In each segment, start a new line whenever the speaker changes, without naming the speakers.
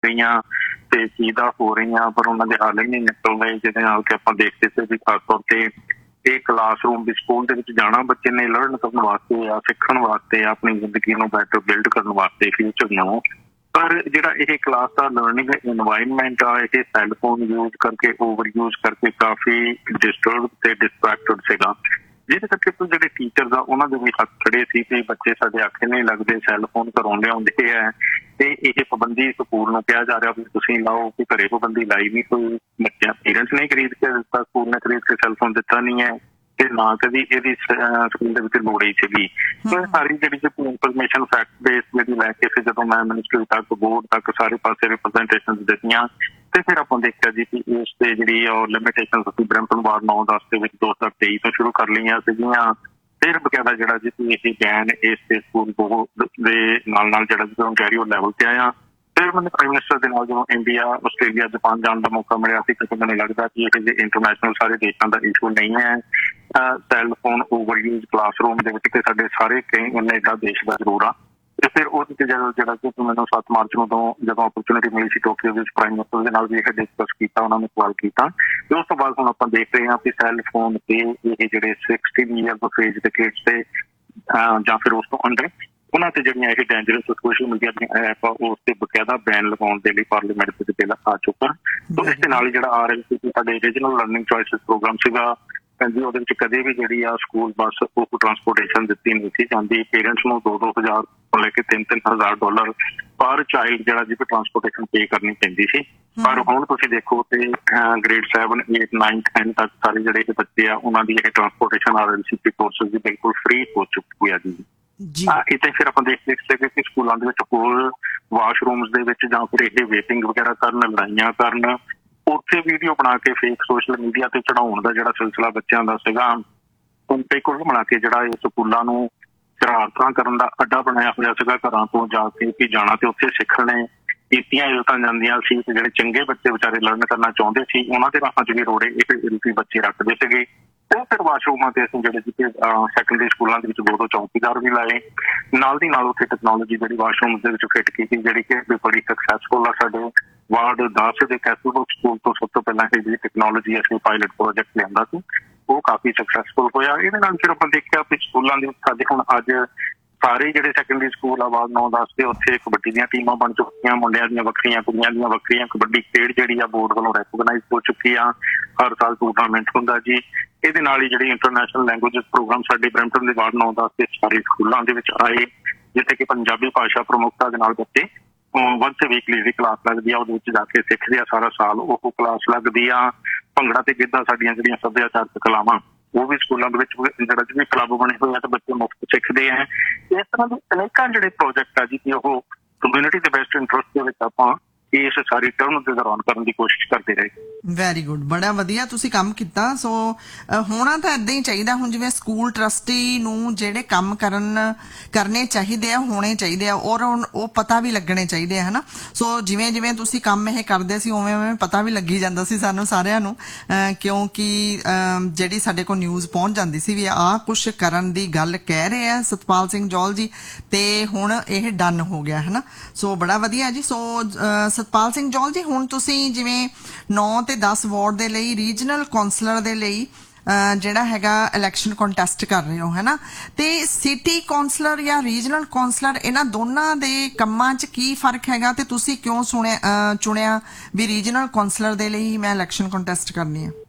ਰਹੀਆਂ ਤੇ ਕਿਹਦਾ ਹੋ ਰਹੀਆਂ, ਪਰ ਉਹਨਾਂ ਦੇ ਹੱਲ ਨਹੀਂ ਨਿਕਲ ਰਹੇ, ਜਿਹਦੇ ਨਾਲ ਕਿ ਆਪਾਂ ਦੇਖਦੇ ਸੀ ਵੀ ਖਾਸ ਤੌਰ ਤੇ ਇਹ ਕਲਾਸਰੂਮ ਵੀ ਸਕੂਲ ਦੇ ਵਿੱਚ ਜਾਣਾ ਬੱਚੇ ਨੇ ਲਰਨ ਕਰਨ ਵਾਸਤੇ ਆ, ਸਿੱਖਣ ਵਾਸਤੇ, ਆਪਣੀ ਜ਼ਿੰਦਗੀ ਨੂੰ ਬੈਟਰ ਬਿਲਡ ਕਰਨ ਵਾਸਤੇ ਫਿਊਚਰ ਨੂੰ। ਪਰ ਜਿਹੜਾ ਇਹ ਕਲਾਸ ਦਾ ਲਰਨਿੰਗ ਇਨਵਾਇਰਨਮੈਂਟ ਆ, ਇਹ ਸੈੱਲਫੋਨ ਯੂਜ਼ ਕਰਕੇ, ਓਵਰ ਯੂਜ਼ ਕਰਕੇ ਕਾਫੀ ਡਿਸਟਰਬ ਤੇ ਡਿਸਟਰੈਕਟਡ ਸੀਗਾ, ਜਿਹਦੇ ਕਰਕੇ ਜਿਹੜੇ ਟੀਚਰਸ ਆ ਉਹਨਾਂ ਦੇ ਵੀ ਹੱਥ ਖੜੇ ਸੀ ਕਿ ਬੱਚੇ ਸਾਡੇ ਆਖੇ ਨਹੀਂ ਲੱਗਦੇ, ਸੈੱਲਫੋਨ ਘਰੋਂ ਲਿਆਉਂਦੇ ਹੈ ਤੇ ਇਹ ਪਾਬੰਦੀ ਸਕੂਲ ਨੂੰ ਕਿਹਾ ਜਾ ਰਿਹਾ ਵੀ ਤੁਸੀਂ ਲਾਓ, ਕਿ ਘਰੇ ਪਾਬੰਦੀ ਲਾਈ ਨਹੀਂ, ਕੋਈ ਬੱਚਿਆਂ ਪੇਰੈਂਟਸ ਨੇ ਖਰੀਦ ਕੇ ਦਿੱਤਾ, ਸਕੂਲ ਨੇ ਖਰੀਦ ਕੇ ਸੈੱਲਫੋਨ ਦਿੱਤਾ ਨਹੀਂ ਹੈ ਤੇ ਨਾ ਕਦੀ ਇਹਦੀ ਸਕੂਲ ਦੇ ਵਿੱਚ ਲੋੜ ਹੀ ਸੀਗੀ। ਇਹ ਸਾਰੀ ਜਿਹੜੀ ਇਨਫੋਰਮੇਸ਼ਨ ਫੈਕਟ ਬੇਸ ਜਿਹੜੀ ਲੈ ਕੇ ਫਿਰ ਜਦੋਂ ਮੈਂ ਮਿਨਿਸਟਰੀ ਤੱਕ, ਬੋਰਡ ਤੱਕ ਸਾਰੇ ਪਾਸੇ ਰਿਪਰੈਜ਼ੈਂਟੇਸ਼ਨ ਦਿੱਤੀਆਂ ਤੇ ਫਿਰ ਆਪਾਂ ਦੇਖਿਆ ਜੀ ਕਿ ਉਸ ਤੇ ਜਿਹੜੀ ਲਿਮਿਟੇਸ਼ਨ ਅਸੀਂ ਬਰੈਂਪਟਨ ਵਾਰਡ 9-10 ਦੇ ਵਿੱਚ 2023 ਤੋਂ ਸ਼ੁਰੂ ਕਰ ਲਈਆਂ ਸੀਗੀਆਂ। ਫਿਰ ਬਕਾਇਦਾ ਜਿਹੜਾ ਜੀ ਇਹ ਬੈਨ ਇਸ ਤੇ ਸਕੂਲ ਬੋਰਡ ਦੇ ਨਾਲ ਜਿਹੜਾ ਜਦੋਂ ਓਨਟਾਰੀਓ ਲੈਵਲ ਤੇ ਆਇਆ, ਫਿਰ ਮੈਨੂੰ ਪ੍ਰਾਈਮ ਮਿਨਿਸਟਰ ਦੇ ਨਾਲ ਜਦੋਂ ਇੰਡੀਆ, ਆਸਟ੍ਰੇਲੀਆ, ਜਾਪਾਨ ਜਾਣ ਦਾ ਮੌਕਾ ਮਿਲਿਆ ਸੀ ਕਿ ਮੈਨੂੰ ਲੱਗਦਾ ਕਿ ਇਹ ਜੇ ਇੰਟਰਨੈਸ਼ਨਲ ਸਾਰੇ ਦੇਸ਼ਾਂ ਦਾ ਇਸ਼ੂ ਨਹੀਂ ਹੈ, ਸੈੱਲਫੋਨ ਓਵਰ ਯੂਜ਼ ਕਲਾਸਰੂਮ ਦੇ ਵਿੱਚ ਤੇ ਸਾਡੇ ਸਾਰੇ ਕੈਨੇਡਾ ਦੇਸ਼ ਦਾ ਜ਼ਰੂਰ ਆ। ਤੇ ਫਿਰ ਉਹਦੇ ਤੇ ਜਿਹੜਾ ਕਿ ਮੈਨੂੰ 7 ਮਾਰਚ ਨੂੰ ਜਦੋਂ ਅਪਰਚੁਨਿਟੀ ਮਿਲੀ ਸੀ ਟੋਕੀਓ ਵਿੱਚ ਪ੍ਰਾਈਮ ਮਿਨਿਸਟਰ ਦੇ ਨਾਲ ਵੀ ਇਹ ਡਿਸਕਸ ਕੀਤਾ, ਉਹਨਾਂ ਨੇ ਸਵਾਲ ਕੀਤਾ ਤੇ ਉਸ ਤੋਂ ਬਾਅਦ ਹੁਣ ਆਪਾਂ ਦੇਖ ਰਹੇ ਹਾਂ ਕਿ ਸੈੱਲਫੋਨ ਤੇ ਇਹ ਜਿਹੜੇ 16 ਈਅਰ ਤੋਂ ਏਜ ਦੇ ਕਿਡਸ ਤੇ ਜਾਂ ਫਿਰ ਉਸ ਤੋਂ ਅੰਡਰ ਉਹਨਾਂ ਤੇ ਜਿਹੜੀਆਂ ਇਹ ਡੇਂਜਰਸ ਸੋਸ਼ਲ ਮੀਡੀਆ ਦੀਆਂ ਐਪ ਆ ਉਸ ਤੇ ਬਕਾਇਦਾ ਬੈਨ ਲਗਾਉਣ ਦੇ ਲਈ ਪਾਰਲੀਮੈਂਟ ਵਿੱਚ ਬਿੱਲ ਆ ਚੁੱਕਾ। ਸੋ ਇਸ ਦੇ ਨਾਲ ਹੀ ਜਿਹੜਾ RLC ਸਾਡੇ ਰੀਜਨਲ ਲਰਨਿੰਗ ਚੋਇਸਿਸ ਪ੍ਰੋਗਰਾਮ ਸੀਗਾ, ਜੀ ਉਹਦੇ ਵਿੱਚ ਕਦੇ ਵੀ ਜਿਹੜੀ ਆ ਸਕੂਲ ਬੱਸ ਉਹ ਟਰਾਂਸਪੋਰਟੇਸ਼ਨ ਦਿੱਤੀ ਨਹੀਂ ਸੀ ਜਾਂਦੀ। ਪੇਰੈਂਟਸ ਨੂੰ 2-2 ਤੋਂ ਲੈ ਕੇ $3-3,000 ਪਰ ਚਾਈਲਡ ਜਿਹੜਾ ਜੀ ਟਰਾਂਸਪੋਰਟੇਸ਼ਨ ਪੇ ਕਰਨੀ ਪੈਂਦੀ ਸੀ। ਪਰ ਹੁਣ ਤੁਸੀਂ ਦੇਖੋ ਤੇ ਗ੍ਰੇਡ 7, 8, 9, 10 ਤੱਕ ਸਾਰੇ ਜਿਹੜੇ ਬੱਚੇ ਆ ਉਹਨਾਂ ਦੀ ਇਹ ਟਰਾਂਸਪੋਰਟੇਸ਼ਨ RLC ਕੋਰਸਿਸ ਦੀ ਬਿਲਕੁਲ ਫ੍ਰੀ ਹੋ ਚੁੱਕੀ ਆ ਜੀ। ਇੱਥੇ ਫਿਰ ਆਪਾਂ ਦੇਖ ਸਕਦੇ ਕਿ ਸਕੂਲਾਂ ਦੇ ਵਿੱਚ ਹੋਰ ਵਾਸ਼ਰੂਮਸ ਦੇ ਵਿੱਚ ਜਾਂ ਫਿਰ ਇਹ ਵੇਟਿੰਗ ਵਗੈਰਾ ਕਰਨ, ਲੜਾਈਆਂ ਕਰਨ, ਉੱਥੇ ਵੀਡੀਓ ਬਣਾ ਕੇ ਫੇਕ ਸੋਸ਼ਲ ਮੀਡੀਆ ਤੇ ਚੜਾਉਣ ਦਾ ਜਿਹੜਾ ਸਿਲਸਿਲਾ ਬੱਚਿਆਂ ਦਾ ਸੀਗਾ, ਤੇ ਕੁੱਲ ਬਣਾ ਕੇ ਜਿਹੜਾ ਇਹ ਸਕੂਲਾਂ ਨੂੰ ਸ਼ਰਾਰਤਾਂ ਕਰਨ ਦਾ ਅੱਡਾ ਬਣਾਇਆ ਹੋਇਆ ਸੀਗਾ। ਘਰਾਂ ਤੋਂ ਜਾ ਕੇ ਕਿ ਜਾਣਾ ਤੇ ਉੱਥੇ ਸਿੱਖਣੇ ਕੀਤੀਆਂ ਇਲਤਾਂ ਜਾਂਦੀਆਂ ਸੀ ਤੇ ਜਿਹੜੇ ਚੰਗੇ ਬੱਚੇ ਵਿਚਾਰੇ ਲਰਨ ਕਰਨਾ ਚਾਹੁੰਦੇ ਸੀ ਉਹਨਾਂ ਦੇ ਰਾਹਾਂ 'ਚ ਵੀ ਰੋੜੇ ਇਹ ਬੱਚੇ ਰੱਖਦੇ ਸੀਗੇ। ਉਹ ਫਿਰ ਵਾਸ਼ਰੂਮਾਂ ਤੇ ਅਸੀਂ ਜਿਹੜੇ ਜਿੱਥੇ ਸੈਕੰਡਰੀ ਸਕੂਲਾਂ ਦੇ ਵਿੱਚ 2-2 ਚੌਕੀਦਾਰ ਵੀ ਲਾਏ, ਨਾਲ ਦੀ ਨਾਲ ਉੱਥੇ ਟੈਕਨੋਲੋਜੀ ਜਿਹੜੀ ਵਾਸ਼ਰੂਮ ਦੇ ਵਿੱਚ ਫਿੱਟ ਕੀਤੀ, ਜਿਹੜੀ ਕਿ ਬੜੀ ਸਕਸੈਸਫੁਲ ਆ। ਸਾਡੇ ਵਾਰਡ 10 ਦੇ ਕੈਸਲਬਰਗ ਸਕੂਲ ਤੋਂ ਸਭ ਤੋਂ ਪਹਿਲਾਂ ਇਹ ਜਿਹੜੀ ਟੈਕਨੋਲੋਜੀ ਅਸੀਂ ਪਾਇਲਟ ਪ੍ਰੋਜੈਕਟ ਲਿਆਂਦਾ ਸੀ ਉਹ ਕਾਫੀ ਸਕਸੈਸਫੁਲ ਹੋਇਆ। ਇਹਦੇ ਨਾਲ ਫਿਰ ਆਪਾਂ ਦੇਖਿਆ ਕਿ ਸਕੂਲਾਂ ਦੇ ਵਿੱਚ ਸਾਡੇ ਹੁਣ ਅੱਜ ਸਾਰੇ ਜਿਹੜੇ ਸੈਕੰਡਰੀ ਸਕੂਲ ਆ ਵਾਰਡ 9-10 ਦੇ ਉੱਥੇ ਕਬੱਡੀ ਦੀਆਂ ਟੀਮਾਂ ਬਣ ਚੁੱਕੀਆਂ, ਮੁੰਡਿਆਂ ਦੀਆਂ ਵੱਖਰੀਆਂ, ਕੁੜੀਆਂ ਦੀਆਂ ਵੱਖਰੀਆਂ। ਕਬੱਡੀ ਖੇਡ ਜਿਹੜੀ ਆ ਬੋਰਡ ਵੱਲੋਂ ਰੈਕੋਗਨਾਈਜ਼ ਹੋ ਚੁੱਕੀ ਆ, ਹਰ ਸਾਲ ਟੂਰਨਾਮੈਂਟ ਹੁੰਦਾ ਜੀ। ਇਹਦੇ ਨਾਲ ਹੀ ਜਿਹੜੀ ਇੰਟਰਨੈਸ਼ਨਲ ਲੈਂਗੁਏਜਸ ਪ੍ਰੋਗਰਾਮ ਸਾਡੇ ਬਰੈਂਪਟਨ ਦੇ ਵਾਰਡ 9-10 ਦੇ ਸਾਰੇ ਸਕੂਲਾਂ ਦੇ ਵਿੱਚ ਆਏ, ਜਿੱਥੇ ਕਿ ਪੰਜਾਬੀ ਭਾਸ਼ਾ ਪ੍ਰਮੁੱਖਤਾ ਦੇ ਨਾਲ ਬੱਚੇ ਵੰਸ ਵੀਕਲੀ ਦੀ ਕਲਾਸ ਲੱਗਦੀ ਆ, ਉਹਦੇ ਵਿੱਚ ਜਾ ਕੇ ਸਿੱਖਦੇ ਆ। ਸਾਰਾ ਸਾਲ ਉਹ ਕਲਾਸ ਲੱਗਦੀ ਆ। ਭੰਗੜਾ ਤੇ ਗਿੱਧਾ ਸਾਡੀਆਂ ਜਿਹੜੀਆਂ ਸੱਭਿਆਚਾਰਕ ਕਲਾਵਾਂ ਉਹ ਵੀ ਸਕੂਲਾਂ ਦੇ ਵਿੱਚ ਜਿਹੜਾ ਜਿਵੇਂ ਕਲੱਬ ਬਣੇ ਹੋਏ ਆ ਤੇ ਬੱਚੇ ਮੁਫਤ ਸਿੱਖਦੇ ਆ। ਇਸ ਤਰ੍ਹਾਂ ਦੇ ਅਨੇਕਾਂ ਜਿਹੜੇ ਪ੍ਰੋਜੈਕਟ ਆ ਜੀ ਕਿ ਉਹ ਕਮਿਊਨਿਟੀ ਦੇ ਬੈਸਟ ਇੰਟਰਸਟ ਦੇ ਵਿੱਚ ਆਪਾਂ ਇਸ ਸਾਰੀ ਟਰਮ ਦੇ ਦੌਰਾਨ ਕਰਨ ਦੀ ਕੋਸ਼ਿਸ਼ ਕਰਦੇ ਰਹੇ।
ਵੈਰੀ ਗੁੱਡ, ਬੜਾ ਵਧੀਆ ਤੁਸੀਂ ਕੰਮ ਕੀਤਾ। ਸੋ ਹੋਣਾ ਤਾਂ ਏਦਾਂ ਹੀ ਚਾਹੀਦਾ। ਹੁਣ ਜਿਵੇਂ ਸਕੂਲ ਟਰਸਟੀ ਨੂੰ ਜਿਹੜੇ ਕੰਮ ਕਰਨੇ ਚਾਹੀਦੇ ਆ, ਹੋਣੇ ਚਾਹੀਦੇ ਆ, ਔਰ ਉਹ ਪਤਾ ਵੀ ਲੱਗਣੇ ਚਾਹੀਦੇ ਆ, ਹਨਾ। ਸੋ ਜਿਵੇਂ ਜਿਵੇਂ ਤੁਸੀਂ ਕੰਮ ਇਹ ਕਰਦੇ ਸੀ ਉਵੇਂ ਉਵੇਂ ਪਤਾ ਵੀ ਲੱਗੀ ਜਾਂਦਾ ਸੀ ਸਾਨੂੰ ਸਾਰਿਆਂ ਨੂੰ, ਕਿਉਂਕਿ ਜਿਹੜੀ ਸਾਡੇ ਕੋਲ ਨਿਊਜ਼ ਪਹੁੰਚ ਜਾਂਦੀ ਸੀ ਵੀ ਆਹ ਕੁਛ ਕਰਨ ਦੀ ਗੱਲ ਕਹਿ ਰਹੇ ਆ ਸਤਪਾਲ ਸਿੰਘ ਜੌਲ ਜੀ, ਤੇ ਹੁਣ ਇਹ ਡਨ ਹੋ ਗਿਆ, ਹਨਾ। ਸੋ ਬੜਾ ਵਧੀਆ ਜੀ। ਸੋ ਸਤਪਾਲ ਸਿੰਘ ਜੌਲ ਜੀ, ਹੁਣ ਤੁਸੀਂ ਜਿਵੇਂ 9 ਤੇ 10 ਵਾਰਡ ਦੇ ਲਈ ਰੀਜਨਲ ਕੌਂਸਲਰ ਦੇ ਲਈ ਜਿਹੜਾ ਹੈਗਾ ਇਲੈਕਸ਼ਨ ਕੰਟੈਸਟ ਕਰ ਰਹੇ ਹੋ, ਹਨਾ, ਤੇ ਸਿਟੀ ਕੌਂਸਲਰ ਜਾਂ ਰੀਜਨਲ ਕੌਂਸਲਰ ਇਹਨਾਂ ਦੋਨਾਂ ਦੇ ਕੰਮਾਂ 'ਚ ਕੀ ਫਰਕ ਹੈਗਾ ਤੇ ਤੁਸੀਂ ਕਿਉਂ ਚੁਣਿਆ ਵੀ ਰੀਜਨਲ ਕੌਂਸਲਰ ਦੇ ਲਈ ਮੈਂ ਇਲੈਕਸ਼ਨ ਕੰਟੈਸਟ ਕਰਨੀ ਹੈ?